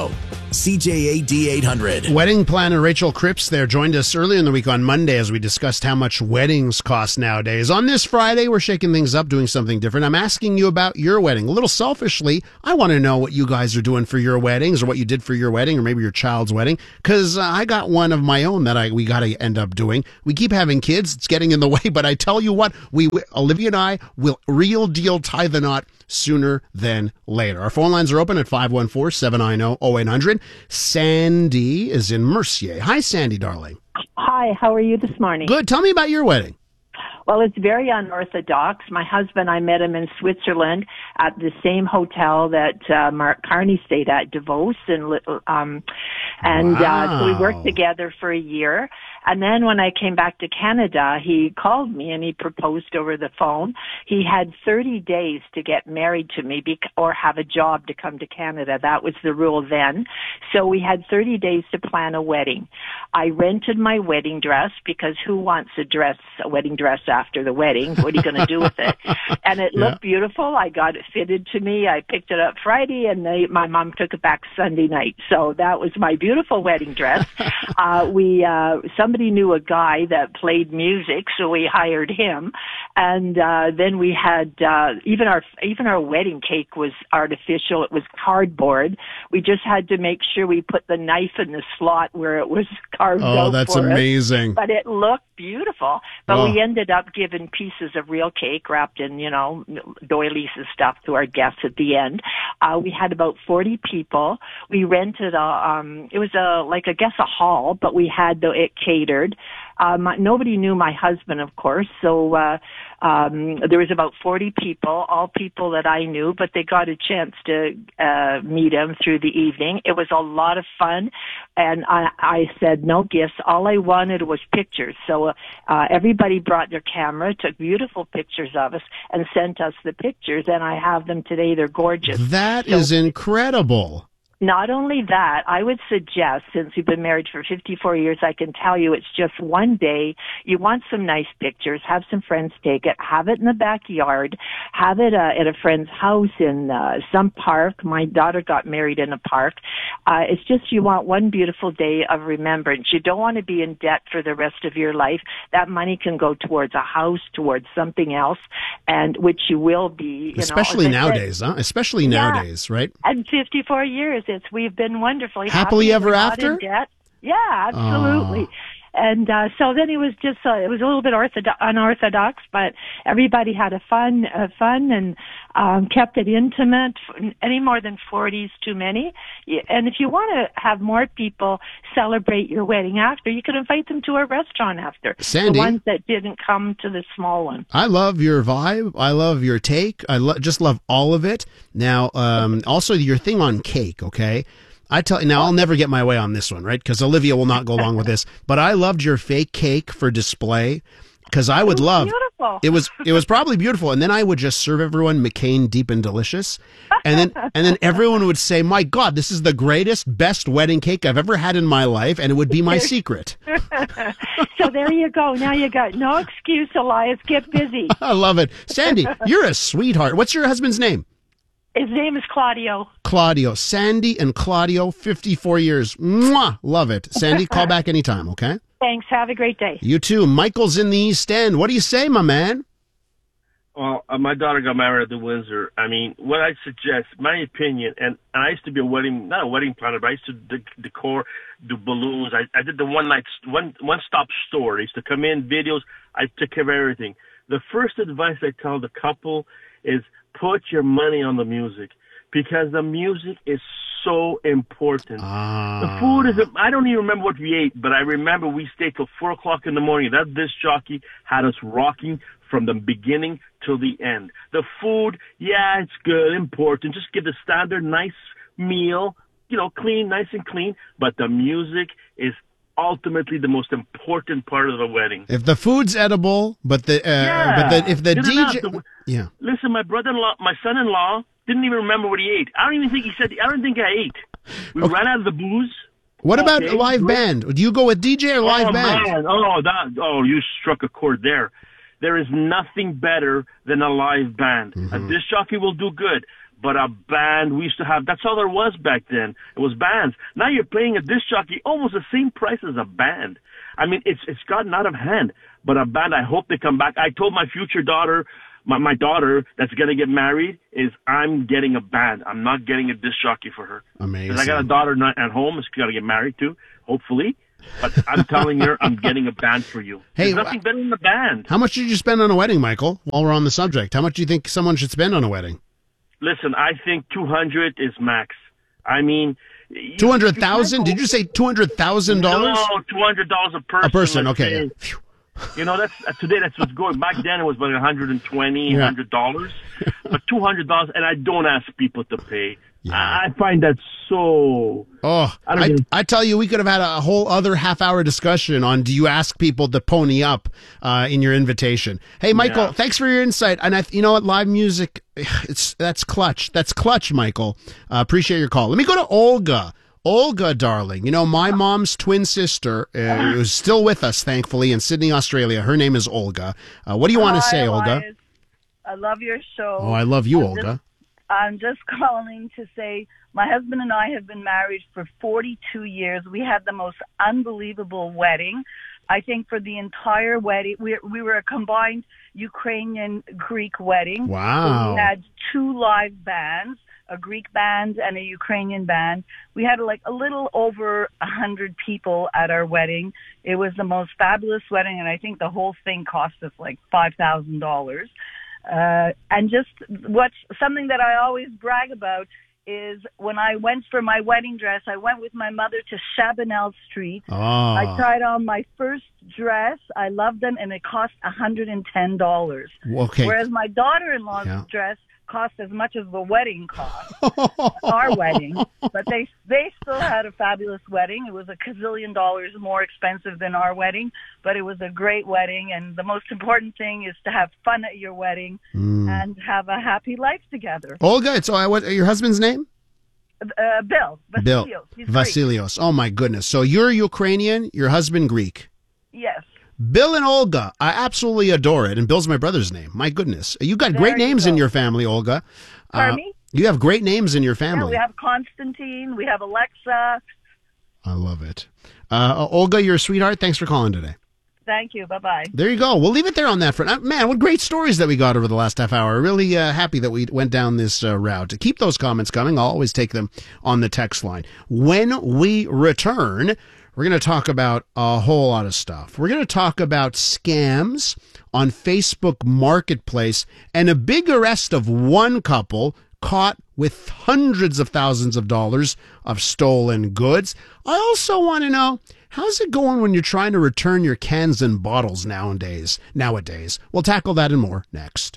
Speaker 8: C J A D eight hundred.
Speaker 1: Wedding planner Rachel Cripps there joined us earlier in the week on Monday as we discussed how much weddings cost nowadays. On this Friday, we're shaking things up, doing something different. I'm asking you about your wedding. A little selfishly, I want to know what you guys are doing for your weddings or what you did for your wedding or maybe your child's wedding, because uh, I got one of my own that I we got to end up doing. We keep having kids. It's getting in the way, but I tell you what, we Olivia and I will real deal tie the knot sooner than later. Our phone lines are open at five one four, seven nine zero, zero eight hundred. Sandy is in Mercier. Hi, Sandy, darling.
Speaker 3: Hi, how are you this morning?
Speaker 1: Good. Tell me about your wedding.
Speaker 3: Well, it's very unorthodox. My husband, I met him in Switzerland at the same hotel that uh, Mark Carney stayed at, Davos, and um, and
Speaker 4: Wow.
Speaker 3: uh, so we worked together for a year. And then when I came back to Canada, he called me and he proposed over the phone. He had thirty days to get married to me bec- or have a job to come to Canada. That was the rule then. So we had thirty days to plan a wedding. I rented my wedding dress because who wants a dress, a wedding dress after the wedding? What are you going to do with it? And it looked
Speaker 4: Yeah.
Speaker 3: beautiful. I got it fitted to me. I picked it up Friday and they, my mom took it back Sunday night. So that was my beautiful wedding dress. uh, we, uh, somebody knew a guy that played music, so we hired him. And, uh, then we had, uh, even our, even our wedding cake was artificial. It was cardboard. We just had to make sure we put the knife in the slot where it was carved out.
Speaker 1: Oh, that's
Speaker 3: for us.
Speaker 1: amazing.
Speaker 3: But it looked beautiful. But
Speaker 1: Oh.
Speaker 3: we ended up giving pieces of real cake wrapped in, you know, doilies and stuff to our guests at the end. Uh, we had about forty people. We rented a, um, it was a, like, I guess a hall, but we had the, it catered. Um, nobody knew my husband, of course, so, uh, um, there was about forty people, all people that I knew, but they got a chance to, uh, meet him through the evening. It was a lot of fun, and I, I said no gifts. All I wanted was pictures. So, uh, everybody brought their camera, took beautiful pictures of us, and sent us the pictures, and I have them today. They're gorgeous.
Speaker 1: That
Speaker 3: So-
Speaker 1: is incredible.
Speaker 3: Not only that, I would suggest, since we've been married for fifty-four years, I can tell you it's just one day. You want some nice pictures, have some friends take it, have it in the backyard, have it uh, at a friend's house in uh, some park. My daughter got married in a park. Uh, it's just you want one beautiful day of remembrance. You don't want to be in debt for the rest of your life. That money can go towards a house, towards something else, and which you will be. You
Speaker 1: Especially
Speaker 3: know, as I said,
Speaker 1: nowadays, huh? Especially
Speaker 3: Yeah.
Speaker 1: nowadays, right?
Speaker 3: and fifty-four years, it's we've been wonderfully
Speaker 1: Happily
Speaker 3: happy.
Speaker 1: ever
Speaker 3: We're not
Speaker 1: after?
Speaker 3: in debt. Yeah, absolutely.
Speaker 1: Oh.
Speaker 3: And uh, so then it was just uh, it was a little bit orthodox, unorthodox, but everybody had a fun, uh, fun, and um, kept it intimate. Any more than forty is too many. Y- And if you want to have more people celebrate your wedding after, you could invite them to a restaurant after.
Speaker 1: Sandy?
Speaker 3: The ones that didn't come to the small one.
Speaker 1: I love your vibe. I love your take. I lo- just love all of it. Now, um, also your thing on cake, okay? I tell now I'll never get my way on this one, right? Because Olivia will not go along with this. But I loved your fake cake for display because I would love
Speaker 3: beautiful.
Speaker 1: it was it was probably beautiful, and then I would just serve everyone McCain Deep and Delicious, and then and then everyone would say, "My God, this is the greatest, best wedding cake I've ever had in my life," and it would be my secret.
Speaker 3: So there you go. Now you got no excuse, Elias. Get busy.
Speaker 1: I love it, Sandy. You're a sweetheart. What's your husband's name?
Speaker 3: His name is Claudio.
Speaker 1: Claudio. Sandy and Claudio, fifty-four years. Mwah! Love it. Sandy, call back anytime, okay?
Speaker 3: Thanks. Have a great day.
Speaker 1: You too. Michael's in the East End. What do you say, my man?
Speaker 5: Well, uh, my daughter got married at the Windsor. I mean, what I suggest, my opinion, and, and I used to be a wedding, not a wedding planner, but I used to de- decor, do balloons. I, I did the one night, one, one stop store. I used to come in, videos. I took care of everything. The first advice I tell the couple is put your money on the music because the music is so important.
Speaker 1: Ah.
Speaker 5: The food is, I don't even remember what we ate, but I remember we stayed till four o'clock in the morning. That disc jockey had us rocking from the beginning till the end. The food, yeah, it's good, important. Just give the standard nice meal, you know, clean, nice and clean. But the music is ultimately the most important part of the wedding.
Speaker 1: If the food's edible, but the uh,
Speaker 5: Yeah.
Speaker 1: but the, if the
Speaker 5: Good
Speaker 1: D J,
Speaker 5: enough. The-
Speaker 1: yeah,
Speaker 5: Listen, my brother-in-law, my son-in-law didn't even remember what he ate. I don't even think he said, I don't think I ate. We ran out of the booze.
Speaker 1: what about
Speaker 5: Okay.
Speaker 1: a live band? Do you go with D J or live
Speaker 5: oh,
Speaker 1: band?
Speaker 5: Man. Oh, that, oh, you struck a chord there. There is nothing better than a live band.
Speaker 1: Mm-hmm.
Speaker 5: A disc jockey will do good, But a band, we used to have, that's all there was back then. It was bands. Now you're paying a disc jockey almost the same price as a band. I mean, it's it's gotten out of hand. But a band, I hope they come back. I told my future daughter, my, my daughter that's going to get married, is I'm getting a band. I'm not getting a disc jockey for her.
Speaker 1: Amazing.
Speaker 5: Because I got a daughter not at home. She's got to get married too, hopefully. But I'm telling her I'm getting a band for you.
Speaker 1: Hey,
Speaker 5: There's nothing better than a band.
Speaker 1: How much did you spend on a wedding, Michael, while we're on the subject? How much do you think someone should spend on a wedding?
Speaker 5: Listen, I think two hundred is max. I mean...
Speaker 1: two hundred thousand dollars? Did you say two hundred thousand dollars?
Speaker 5: No, two hundred dollars a person.
Speaker 1: A person,
Speaker 5: let's
Speaker 1: okay.
Speaker 5: say. You know, that's uh, today that's what's going. Back then it was about one hundred twenty dollars,
Speaker 1: Yeah.
Speaker 5: one hundred dollars. But two hundred dollars, and I don't ask people to pay. I, I find that so...
Speaker 1: Oh,
Speaker 5: I don't
Speaker 1: I,
Speaker 5: know.
Speaker 1: I tell you, we could have had a whole other half-hour discussion on do you ask people to pony up uh, in your invitation. Hey, Michael,
Speaker 5: Yeah.
Speaker 1: thanks for your insight. And I, you know what, live music, it's that's clutch. That's clutch, Michael. Uh, appreciate your call. Let me go to Olga. Olga, darling, you know, my mom's twin sister uh, who's still with us, thankfully, in Sydney, Australia. Her name is Olga. Uh, what do you want to
Speaker 4: Hi,
Speaker 1: say, Olga?
Speaker 4: Elias. I love your show.
Speaker 1: Oh, I love you,
Speaker 4: I'm
Speaker 1: Olga.
Speaker 4: Just, I'm just calling to say my husband and I have been married for forty-two years. We had the most unbelievable wedding. I think for the entire wedding, we, we were a combined Ukrainian-Greek wedding.
Speaker 1: Wow.
Speaker 4: We had two live bands, a Greek band and a Ukrainian band. We had like a little over a hundred people at our wedding. It was the most fabulous wedding, and I think the whole thing cost us like five thousand dollars. Uh, and just what's something that I always brag about is when I went for my wedding dress, I went with my mother to Chabanel Street.
Speaker 1: Oh.
Speaker 4: I tried on my first dress. I loved them, and it cost one hundred ten dollars.
Speaker 1: Okay.
Speaker 4: Whereas my daughter-in-law's
Speaker 1: Yeah.
Speaker 4: dress cost as much as the wedding cost, our wedding. But they they still had a fabulous wedding. It was a gazillion dollars more expensive than our wedding, but it was a great wedding. And the most important thing is to have fun at your wedding
Speaker 1: Mm.
Speaker 4: and have a happy life together.
Speaker 1: Olga, it's uh, what your husband's name?
Speaker 4: Uh, Bill.
Speaker 1: Bill.
Speaker 4: Vasilios. He's
Speaker 1: Vasilios. Oh, my goodness. So you're Ukrainian, your husband Greek.
Speaker 4: Greek. Yes.
Speaker 1: Bill and Olga, I absolutely adore it. And Bill's my brother's name. My goodness. You got
Speaker 4: There
Speaker 1: great
Speaker 4: you
Speaker 1: names
Speaker 4: go.
Speaker 1: in your family, Olga.
Speaker 4: Pardon
Speaker 1: Uh,
Speaker 4: me?
Speaker 1: You have great names in your
Speaker 4: Yeah,
Speaker 1: family.
Speaker 4: we have Constantine. We have Alexa.
Speaker 1: I love it. Uh, Olga, you're a sweetheart. Thanks for calling today.
Speaker 4: Thank you. Bye-bye.
Speaker 1: There you go. We'll leave it there on that front. Uh, man, what great stories that we got over the last half hour. Really uh, happy that we went down this uh, route. Keep those comments coming. I'll always take them on the text line. When we return, we're going to talk about a whole lot of stuff. We're going to talk about scams on Facebook Marketplace and a big arrest of one couple caught with hundreds of thousands of dollars of stolen goods. I also want to know, how's it going when you're trying to return your cans and bottles nowadays? Nowadays, we'll tackle that and more next.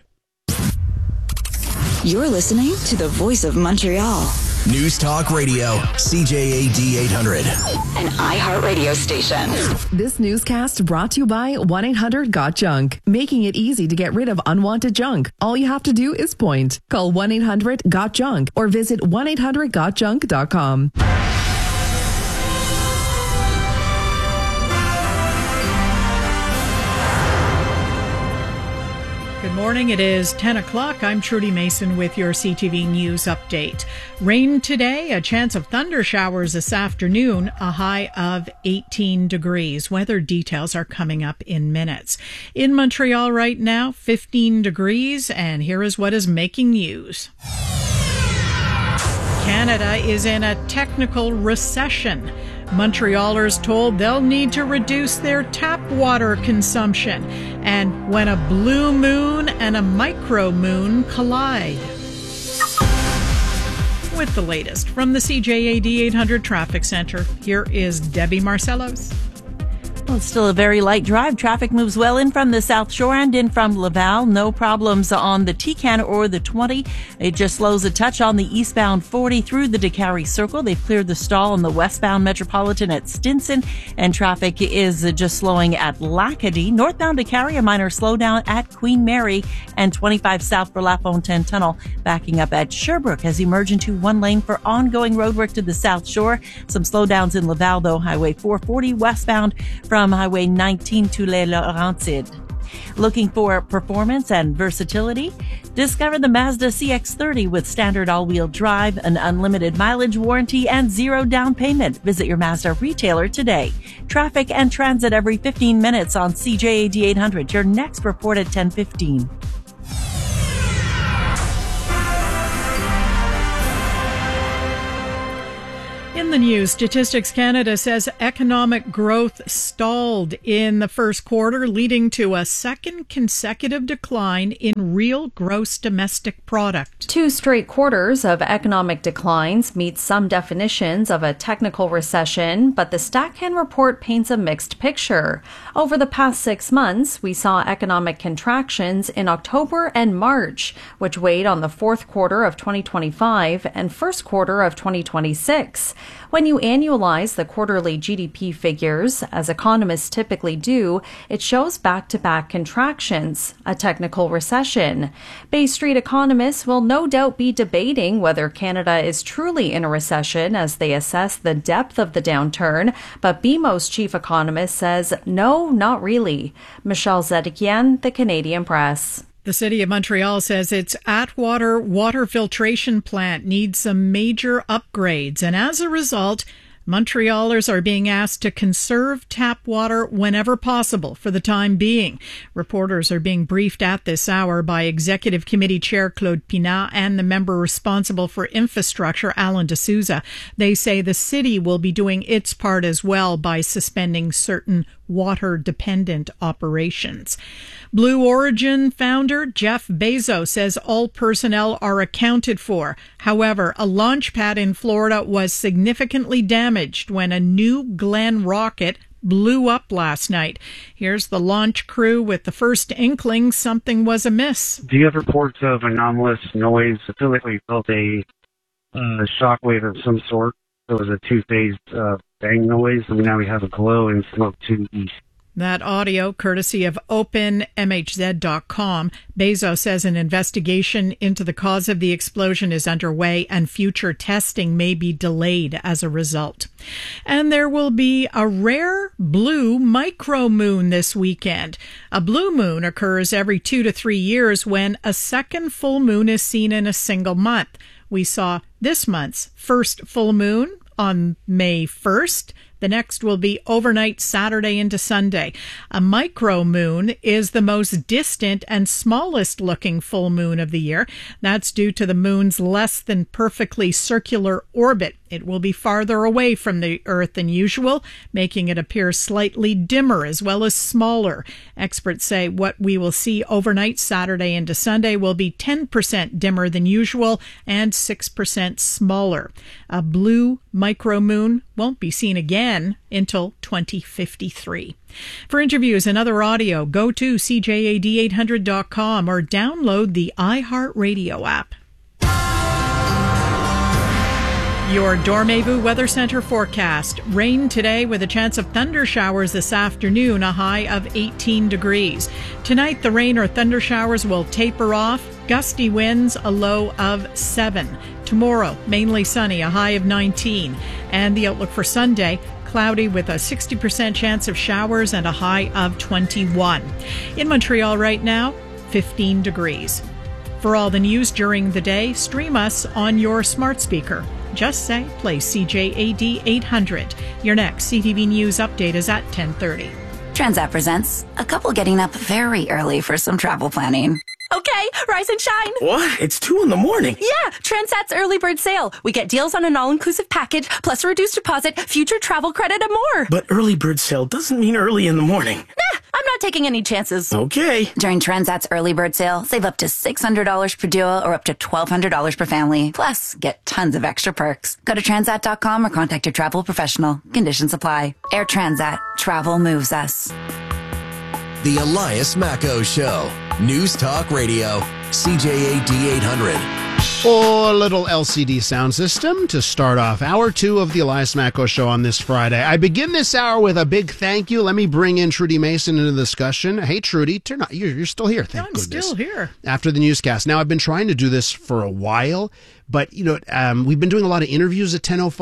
Speaker 6: You're listening to the voice of Montreal.
Speaker 8: News Talk Radio, C J A D eight hundred.
Speaker 6: An iHeartRadio station.
Speaker 2: This newscast brought to you by one eight hundred got junk, making it easy to get rid of unwanted junk. All you have to do is point. Call one eight hundred got junk or visit one eight hundred got junk dot com.
Speaker 10: Good morning. It is ten o'clock. I'm Trudy Mason with your C T V News update. Rain today, a chance of thunder showers this afternoon, a high of eighteen degrees. Weather details are coming up in minutes. In Montreal right now, fifteen degrees, and here is what is making news. Canada is in a technical recession. Montrealers told they'll need to reduce their tap water consumption. And when a blue moon and a micro moon collide. With the latest from the C J A D eight hundred Traffic Center, here is Debbie Marcellos.
Speaker 7: Well, it's still a very light drive. Traffic moves well in from the South Shore and in from Laval. No problems on the T CAN or the twenty. It just slows a touch on the eastbound forty through the DeCarry Circle. They've cleared the stall on the westbound Metropolitan at Stinson, and traffic is just slowing at Lacadie. Northbound DeCarry, a minor slowdown at Queen Mary, and twenty-five south for La Fontaine Tunnel, backing up at Sherbrooke as you merge into one lane for ongoing roadwork to the South Shore. Some slowdowns in Laval, though. Highway four forty westbound from Highway nineteen to Les Laurentides. Looking for performance and versatility? Discover the Mazda C X thirty with standard all-wheel drive, an unlimited mileage warranty, and zero down payment. Visit your Mazda retailer today. Traffic and transit every fifteen minutes on C J A D eight hundred. Your next report at ten fifteen.
Speaker 10: In the news, Statistics Canada says economic growth stalled in the first quarter, leading to a second consecutive decline in real gross domestic product.
Speaker 12: Two straight quarters of economic declines meet some definitions of a technical recession, but the StatCan report paints a mixed picture. Over the past six months, we saw economic contractions in October and March, which weighed on the fourth quarter of twenty twenty-five and first quarter of twenty twenty-six. When you annualize the quarterly G D P figures, as economists typically do, it shows back-to-back contractions, a technical recession. Bay Street economists will no doubt be debating whether Canada is truly in a recession as they assess the depth of the downturn, but B M O's chief economist says no, not really. Michelle Zedekian, The Canadian Press.
Speaker 10: The City of Montreal says its Atwater water filtration plant needs some major upgrades, and as a result, Montrealers are being asked to conserve tap water whenever possible for the time being. Reporters are being briefed at this hour by Executive Committee Chair Claude Pinat and the member responsible for infrastructure, Alan D'Souza. They say the city will be doing its part as well by suspending certain water-dependent operations. Blue Origin founder Jeff Bezos says all personnel are accounted for. However, a launch pad in Florida was significantly damaged when a New Glenn rocket blew up last night. Here's the launch crew with the first inkling something was amiss.
Speaker 13: Do you have reports of anomalous noise? I feel like we felt a uh, shockwave of some sort. It was a two-phased uh, bang noise, and now we have a glow and smoke to the east.
Speaker 10: That audio, courtesy of open M H Z dot com. Bezos says an investigation into the cause of the explosion is underway and future testing may be delayed as a result. And there will be a rare blue micromoon this weekend. A blue moon occurs every two to three years when a second full moon is seen in a single month. We saw this month's first full moon on May first. The next will be overnight Saturday into Sunday. A micromoon is the most distant and smallest looking full moon of the year. That's due to the moon's less than perfectly circular orbit. It will be farther away from the Earth than usual, making it appear slightly dimmer as well as smaller. Experts say what we will see overnight Saturday into Sunday will be ten percent dimmer than usual and six percent smaller. A blue micromoon won't be seen again until twenty fifty-three. For interviews and other audio, go to C J A D eight hundred dot com or download the iHeartRadio app. Your Dormevu Weather Center forecast. Rain today with a chance of thunder showers this afternoon, a high of eighteen degrees. Tonight, the rain or thunder showers will taper off. Gusty winds, a low of seven. Tomorrow, mainly sunny, a high of nineteen. And the outlook for Sunday, cloudy with a sixty percent chance of showers and a high of twenty-one. In Montreal right now, fifteen degrees. For all the news during the day, stream us on your smart speaker. Just say, play C J A D eight hundred. Your next C T V News update is at ten thirty.
Speaker 6: Transat presents a couple getting up very early for some travel planning.
Speaker 15: Okay, rise and shine.
Speaker 16: What? It's two in the morning.
Speaker 15: Yeah, Transat's early bird sale. We get deals on an all-inclusive package, plus a reduced deposit, future travel credit, and more.
Speaker 16: But early bird sale doesn't mean early in the morning.
Speaker 15: Nah, I'm not taking any chances.
Speaker 16: Okay.
Speaker 6: During Transat's early bird sale, save up to six hundred dollars per duo or up to twelve hundred dollars per family. Plus, get tons of extra perks. Go to transat dot com or contact your travel professional. Conditions apply. Air Transat. Travel moves us.
Speaker 8: The Elias Macco Show. News Talk Radio. C J A D eight hundred.
Speaker 1: Oh, a little L C D sound system to start off hour two of the Elias Macco Show on this Friday. I begin this hour with a big thank you. Let me bring in Trudy Mason into the discussion. Hey, Trudy, turn on, you're, you're still here. Thank
Speaker 10: I'm
Speaker 1: goodness.
Speaker 10: still here.
Speaker 1: After the newscast. Now, I've been trying to do this for a while, but, you know, um, we've been doing a lot of interviews at ten oh five.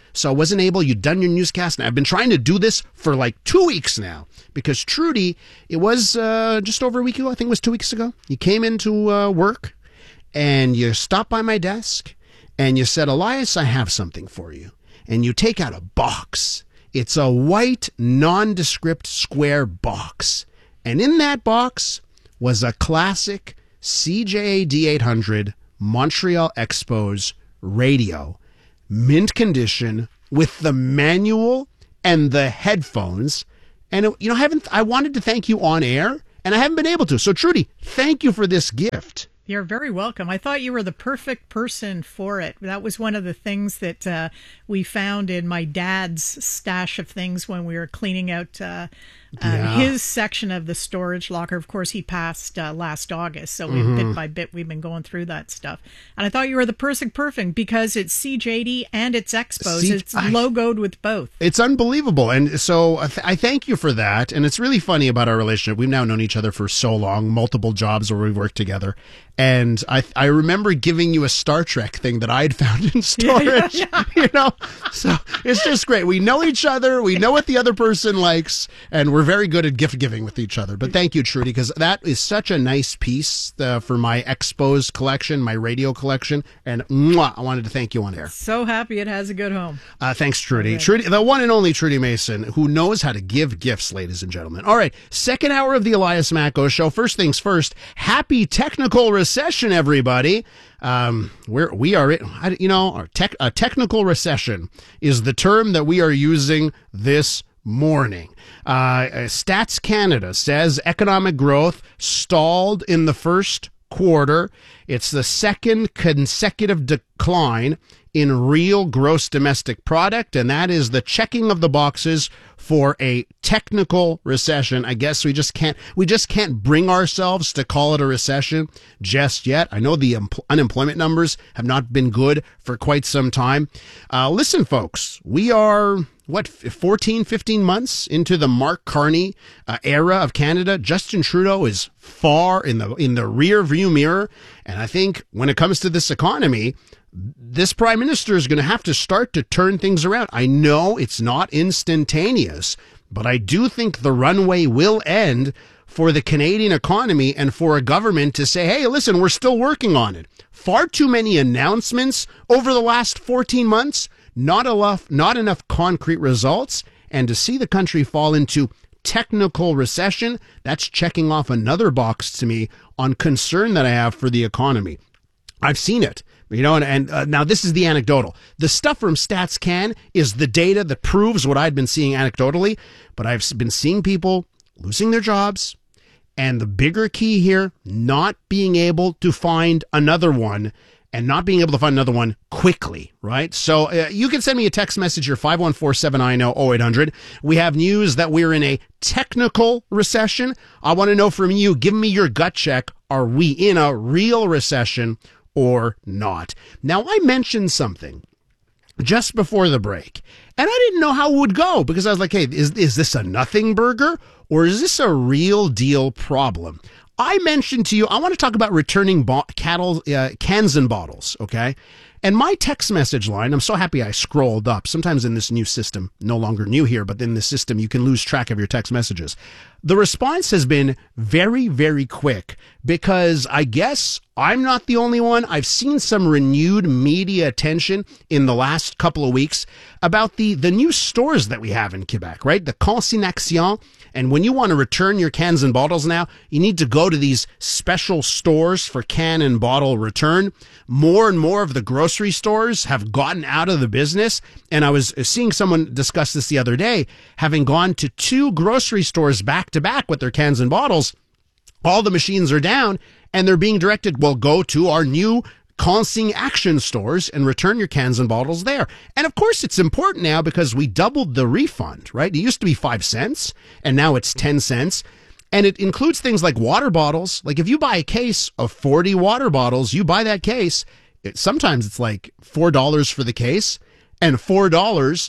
Speaker 1: so I wasn't able. You'd done your newscast, and I've been trying to do this for like two weeks now because Trudy, it was uh, just over a week ago. I think it was two weeks ago. You came into uh, work, and you stopped by my desk, and you said, Elias, I have something for you. And you take out a box. It's a white, nondescript square box. And in that box was a classic C J A D eight hundred Montreal Expos radio, mint condition, with the manual and the headphones. And, it, you know, I haven't, I wanted to thank you on air, and I haven't been able to. So, Trudy, thank you for this gift.
Speaker 10: You're very welcome. I thought you were the perfect person for it. That was one of the things that uh, we found in my dad's stash of things when we were cleaning out uh, uh,
Speaker 1: Yeah.
Speaker 10: his section of the storage locker. Of course, he passed uh, last August, so we,
Speaker 1: Mhm.
Speaker 10: bit by bit we've been going through that stuff. And I thought you were the perfect perfect because it's C J D and it's Expos.
Speaker 1: C-
Speaker 10: it's
Speaker 1: I-
Speaker 10: logoed with both.
Speaker 1: It's unbelievable. And so I, th- I thank you for that. And it's really funny about our relationship. We've now known each other for so long, multiple jobs where we've worked together. And I I remember giving you a Star Trek thing that I had found in storage, you know? So it's just great. We know each other. We know what the other person likes. And we're very good at gift giving with each other. But thank you, Trudy, because that is such a nice piece uh, for my Expos collection, my radio collection. And mwah, I wanted to thank you on air.
Speaker 10: So happy it has a good home.
Speaker 1: Uh, thanks, Trudy. Trudy, the one and only Trudy Mason, who knows how to give gifts, ladies and gentlemen. All right, second hour of the Elias Macko Show. First things first, happy technical recession, everybody. Um, we're, we are, you know, our tech, a technical recession is the term that we are using this morning. Uh, Stats Canada says economic growth stalled in the first quarter. It's the second consecutive decline in real gross domestic product, and that is the checking of the boxes for a technical recession. I guess we just can't we just can't bring ourselves to call it a recession just yet. I know the empl- unemployment numbers have not been good for quite some time. Uh, listen, folks, we are what, fourteen, fifteen months into the Mark Carney uh, era of Canada. Justin Trudeau is far in the in the rear view mirror, and I think when it comes to this economy, this prime minister is going to have to start to turn things around. I know it's not instantaneous, but I do think the runway will end for the Canadian economy and for a government to say, hey, listen, we're still working on it. Far too many announcements over the last fourteen months, not enough, not enough concrete results, and to see the country fall into technical recession, that's checking off another box to me on concern that I have for the economy. I've seen it. You know, and, and uh, now this is the anecdotal. The stuff from StatsCan is the data that proves what I'd been seeing anecdotally, but I've been seeing people losing their jobs, and the bigger key here, not being able to find another one, and not being able to find another one quickly, right? So uh, you can send me a text message here, five one four, seven nine zero, zero eight hundred. We have news that we're in a technical recession. I want to know from you, give me your gut check. Are we in a real recession or not? Now, I mentioned something just before the break, and I didn't know how it would go because I was like, hey, is, is this a nothing burger or is this a real deal problem? I mentioned to you, I want to talk about returning bo- cattle, uh, cans and bottles, okay? And my text message line, I'm so happy I scrolled up. Sometimes in this new system, no longer new here, but in this system, you can lose track of your text messages. The response has been very, very quick because I guess I'm not the only one. I've seen some renewed media attention in the last couple of weeks about the, the new stores that we have in Quebec, right? The Consignation. And when you want to return your cans and bottles now, you need to go to these special stores for can and bottle return. More and more of the grocery stores have gotten out of the business. And I was seeing someone discuss this the other day, having gone to two grocery stores back to back with their cans and bottles. All the machines are down and they're being directed, well, go to our new Consigne Action stores and return your cans and bottles there. And of course, it's important now because we doubled the refund, right? It used to be five cents and now it's ten cents. And it includes things like water bottles. Like if you buy a case of forty water bottles, you buy that case. It, sometimes it's like four dollars for the case and four dollars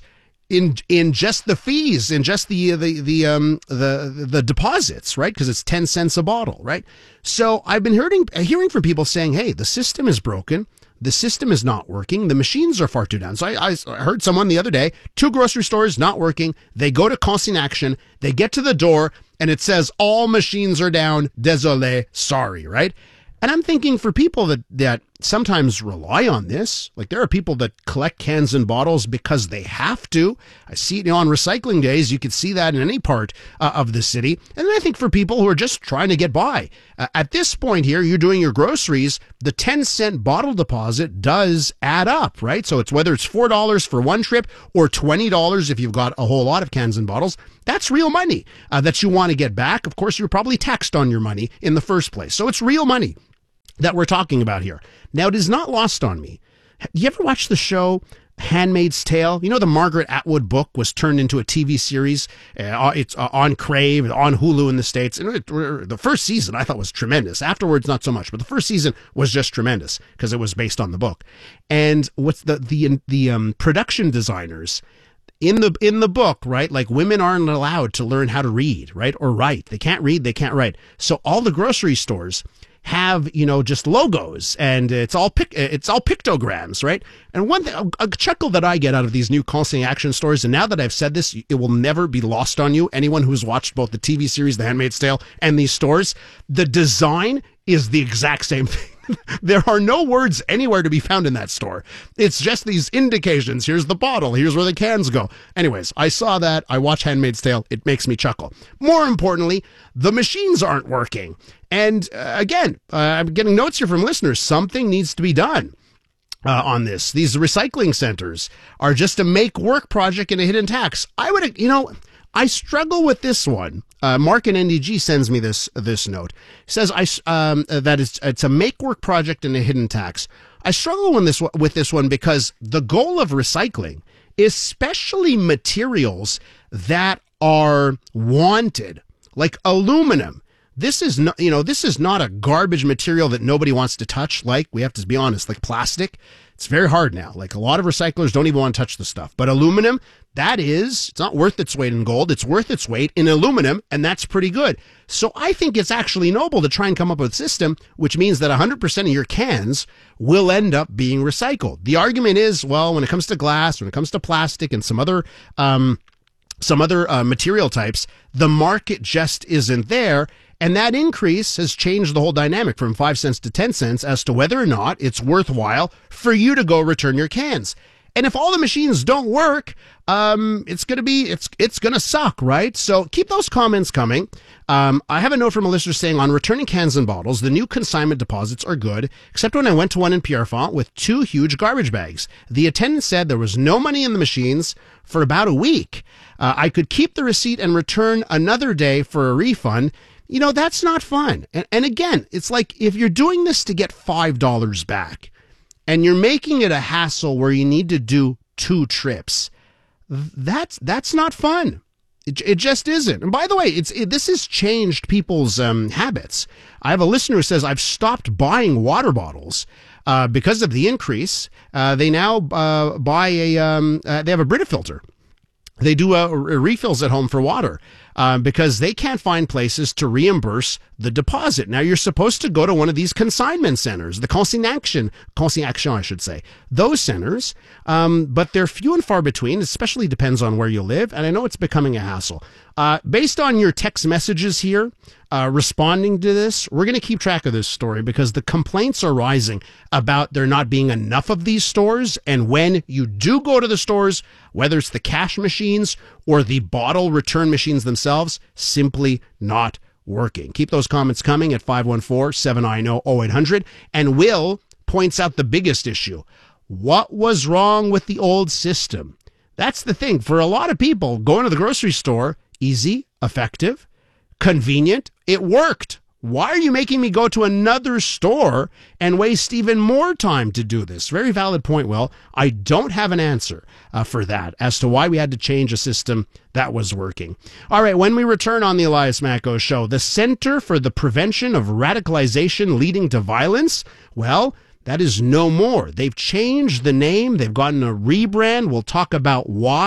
Speaker 1: in in just the fees, in just the the the um the the deposits, right? Because it's ten cents a bottle, right? So I've been hearing hearing from people saying, "Hey, the system is broken. The system is not working. The machines are far too down." So I, I heard someone the other day, two grocery stores not working. They go to Consignation. They get to the door, and it says all machines are down. Désolé, sorry, right? And I'm thinking for people that, that sometimes rely on this, like there are people that collect cans and bottles because they have to. I see it, you know, on recycling days. You could see that in any part uh, of the city. And then I think for people who are just trying to get by, uh, at this point here, you're doing your groceries, the ten cent bottle deposit does add up, right? So it's whether it's four dollars for one trip or twenty dollars if you've got a whole lot of cans and bottles. That's real money uh, that you want to get back. Of course, you're probably taxed on your money in the first place. So it's real money that we're talking about here. Now, it is not lost on me. Do you ever watch the show Handmaid's Tale? You know, the Margaret Atwood book was turned into a T V series. Uh, it's uh, on Crave, on Hulu in the States. And it, the first season I thought was tremendous. Afterwards, not so much. But the first season was just tremendous because it was based on the book. And what's the the the um, production designers in the in the book, right? Like women aren't allowed to learn how to read, right, or write. They can't read. They can't write. So all the grocery stores have, you know, just logos, and it's all pic- it's all pictograms, right? And one thing, a, a chuckle that I get out of these new Consignation stores, and now that I've said this, it will never be lost on you, anyone who's watched both the T V series The Handmaid's Tale and these stores, the design is the exact same thing. There are no words anywhere to be found in that store. It's just these indications. Here's the bottle. Here's where the cans go. Anyways, I saw that. I watch Handmaid's Tale. It makes me chuckle. More importantly, the machines aren't working. And uh, again, uh, I'm getting notes here from listeners. Something needs to be done uh, on this. These recycling centers are just a make work project and a hidden tax. I would, you know, I struggle with this one. Uh, Mark in N D G sends me this this note. He says I um, that it's it's a make work project and a hidden tax. I struggle with this with this one because the goal of recycling, especially materials that are wanted, like aluminum. This is not, you know, this is not a garbage material that nobody wants to touch. Like, we have to be honest, like plastic. It's very hard now. Like, a lot of recyclers don't even want to touch the stuff. But aluminum, that is, it's not worth its weight in gold. It's worth its weight in aluminum, and that's pretty good. So I think it's actually noble to try and come up with a system which means that one hundred percent of your cans will end up being recycled. The argument is, well, when it comes to glass, when it comes to plastic and some other um, some other uh, material types, the market just isn't there. And that increase has changed the whole dynamic from five cents to ten cents as to whether or not it's worthwhile for you to go return your cans. And if all the machines don't work, um, it's going to be, it's, it's going to suck, right? So keep those comments coming. Um, I have a note from a listener saying on returning cans and bottles, the new consignment deposits are good, except when I went to one in Pierrefonds with two huge garbage bags. The attendant said there was no money in the machines for about a week. Uh, I could keep the receipt and return another day for a refund. You know, that's not fun. And, and again, it's like if you're doing this to get five dollars back and you're making it a hassle where you need to do two trips, that's that's not fun. It, it just isn't. And by the way, it's it, this has changed people's um, habits. I have a listener who says, I've stopped buying water bottles uh, because of the increase. Uh, they now uh, buy a, um, uh, they have a Brita filter. They do uh, refills at home for water uh, because they can't find places to reimburse the deposit. Now, you're supposed to go to one of these consignment centers, the consignation, consignation, I should say, those centers, um, but they're few and far between, especially depends on where you live, and I know it's becoming a hassle. Uh, based on your text messages here, uh, responding to this, we're going to keep track of this story because the complaints are rising about there not being enough of these stores. And when you do go to the stores, whether it's the cash machines or the bottle return machines themselves, simply not working. Keep those comments coming at five one four, seven nine zero, zero eight hundred. And Will points out the biggest issue. What was wrong with the old system? That's the thing. For a lot of people, going to the grocery store, easy, effective, convenient. It worked. Why are you making me go to another store and waste even more time to do this? Very valid point, Will. I don't have an answer uh, for that as to why we had to change a system that was working. All right, when we return on the Elias Macko Show, the Center for the Prevention of Radicalization Leading to Violence, well, that is no more. They've changed the name. They've gotten a rebrand. We'll talk about why.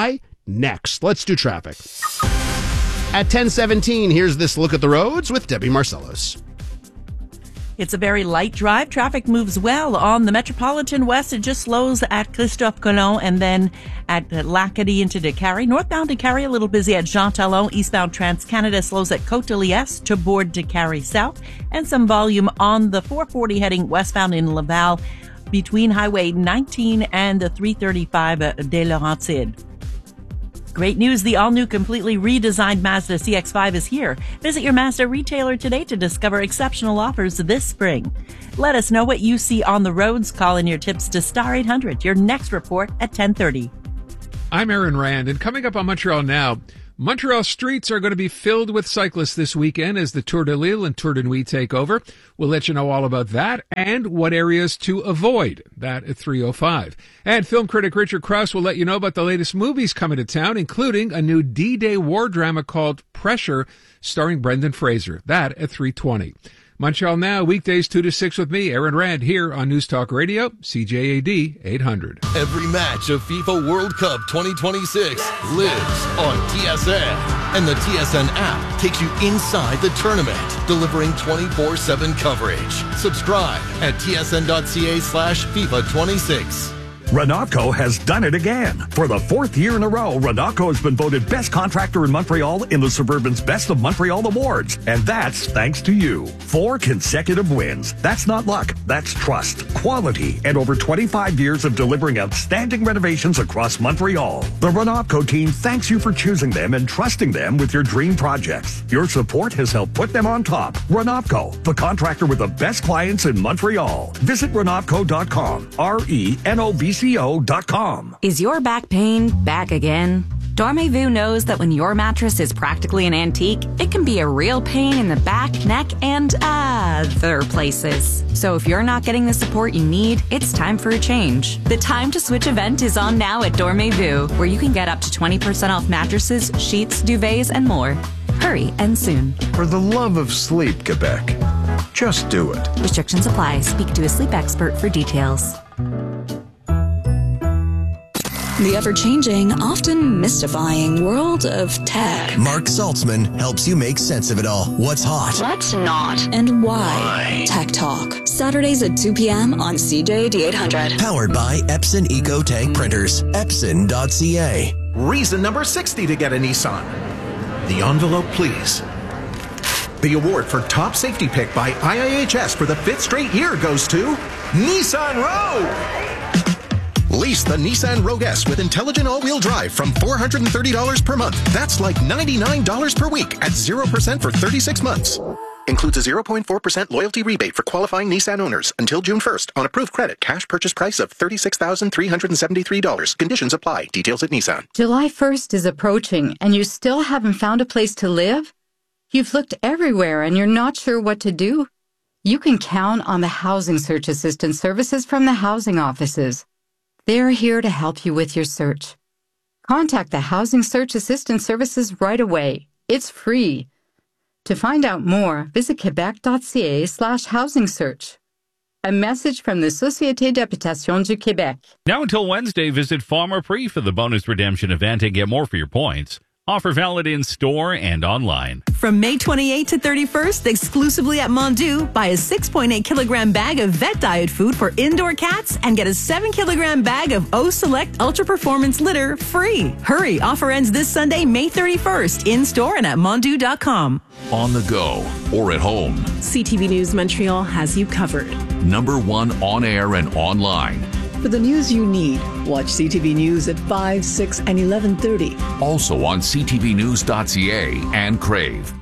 Speaker 1: next. Let's do traffic. At ten seventeen, here's this look at the roads with Debbie Marcellos.
Speaker 7: It's a very light drive. Traffic moves well on the Metropolitan West. It just slows at Christophe Colomb and then at Lacadie into Décarie. Northbound Décarie, a little busy at Jean Talon. Eastbound Trans-Canada slows at Côte-de-Liesse to board Décarie South. And some volume on the four forty heading westbound in Laval between Highway nineteen and the three thirty-five des Laurentides. Great news, the all-new, completely redesigned Mazda C X five is here. Visit your Mazda retailer today to discover exceptional offers this spring. Let us know what you see on the roads. Call in your tips to Star eight hundred. Your next report at ten thirty.
Speaker 17: I'm Aaron Rand, and coming up on Montreal Now, Montreal streets are going to be filled with cyclists this weekend as the Tour de l'Île and Tour de Nuit take over. We'll let you know all about that and what areas to avoid. That at three oh five. And film critic Richard Krause will let you know about the latest movies coming to town, including a new D-Day war drama called Pressure, starring Brendan Fraser. That at three twenty. Montreal Now, weekdays two to six with me, Aaron Rand, here on News Talk Radio, C J A D eight hundred.
Speaker 18: Every match of FIFA World Cup twenty twenty-six lives on T S N. And the T S N app takes you inside the tournament, delivering twenty-four seven coverage. Subscribe at tsn.ca slash FIFA 26.
Speaker 19: Renatco has done it again. For the fourth year in a row, Renatco has been voted best contractor in Montreal in the Suburban's Best of Montreal Awards. And that's thanks to you. Four consecutive wins. That's not luck. That's trust, quality, and over twenty-five years of delivering outstanding renovations across Montreal. The Renatco team thanks you for choosing them and trusting them with your dream projects. Your support has helped put them on top. Renatco, the contractor with the best clients in Montreal. Visit renatco dot com. R E N O B C O dot com.
Speaker 20: Is your back pain back again? Dormez-vous knows that when your mattress is practically an antique, it can be a real pain in the back, neck, and other places. So if you're not getting the support you need, it's time for a change. The Time to Switch event is on now at Dormez-vous, where you can get up to twenty percent off mattresses, sheets, duvets, and more. Hurry and soon.
Speaker 21: For the love of sleep, Quebec, just do it.
Speaker 20: Restrictions apply. Speak to a sleep expert for details.
Speaker 22: The ever-changing, often mystifying world of tech.
Speaker 8: Mark Saltzman helps you make sense of it all. What's hot?
Speaker 22: What's not? And why?
Speaker 8: Why?
Speaker 22: Tech Talk. Saturdays at two p.m. on C J A D eight hundred.
Speaker 8: Powered by Epson EcoTank Printers. Epson dot C A.
Speaker 27: Reason number sixty to get a Nissan. The envelope, please. The award for top safety pick by I I H S for the fifth straight year goes to Nissan Rogue. Lease the Nissan Rogue S with intelligent all-wheel drive from four hundred thirty dollars per month. That's like ninety-nine dollars per week at zero percent for thirty-six months. Includes a zero point four percent loyalty rebate for qualifying Nissan owners until June first on approved credit. Cash purchase price of thirty-six thousand three hundred seventy-three dollars. Conditions apply. Details at Nissan.
Speaker 28: July first is approaching and you still haven't found a place to live? You've looked everywhere and you're not sure what to do? You can count on the Housing Search Assistance services from the housing offices. They're here to help you with your search. Contact the Housing Search Assistance services right away. It's free. To find out more, visit quebec.ca slash housing search. A message from the Société d'Habitation du Québec.
Speaker 29: Now until Wednesday, visit Pharmaprix for the bonus redemption event and get more for your points. Offer valid in store and online.
Speaker 2: From May twenty-eighth to thirty-first, exclusively at Mondu, buy a six point eight kilogram bag of vet diet food for indoor cats and get a seven kilogram bag of O Select Ultra Performance litter free. Hurry, offer ends this Sunday, May thirty-first, in store and at mondu dot com.
Speaker 30: On the go or at home,
Speaker 31: C T V News Montreal has you covered.
Speaker 30: Number one on air and online.
Speaker 31: For the news you need, watch C T V News at five, six, and eleven thirty.
Speaker 30: Also on c t v news dot c a and Crave.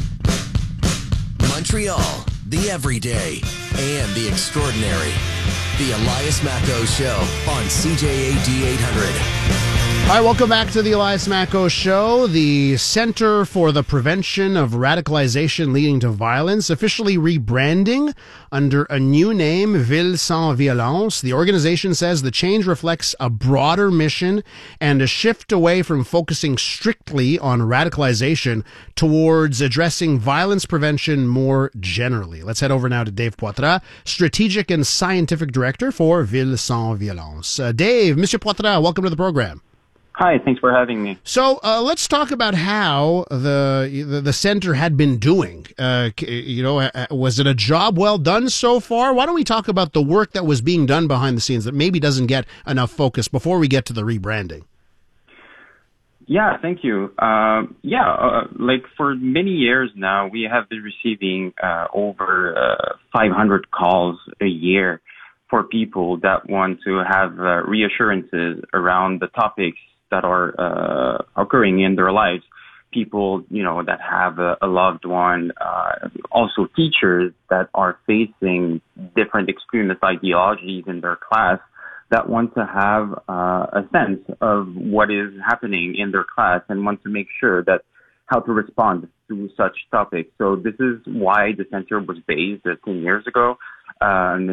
Speaker 8: Montreal, the everyday and the extraordinary. The Elias Macco Show on C J A D eight hundred.
Speaker 1: All right, welcome back to the Elias Macco Show. The Center for the Prevention of Radicalization Leading to Violence officially rebranding under a new name, Ville Sans Violence. The organization says the change reflects a broader mission and a shift away from focusing strictly on radicalization towards addressing violence prevention more generally. Let's head over now to Dave Poitras, Strategic and Scientific Director for Ville Sans Violence. Uh, Dave, Monsieur Poitras, welcome to the program.
Speaker 3: Hi, thanks for having me.
Speaker 1: So uh, let's talk about how the the, the center had been doing. Uh, you know, was it a job well done so far? Why don't we talk about the work that was being done behind the scenes that maybe doesn't get enough focus before we get to the rebranding?
Speaker 3: Yeah, thank you. Uh, yeah, uh, like for many years now, we have been receiving uh, over uh, five hundred calls a year for people that want to have uh, reassurances around the topics that are uh, occurring in their lives. People, you know, that have a, a loved one, uh, also teachers that are facing different extremist ideologies in their class that want to have uh, a sense of what is happening in their class and want to make sure that how to respond to such topics. So this is why the center was based uh, ten years ago. Uh, and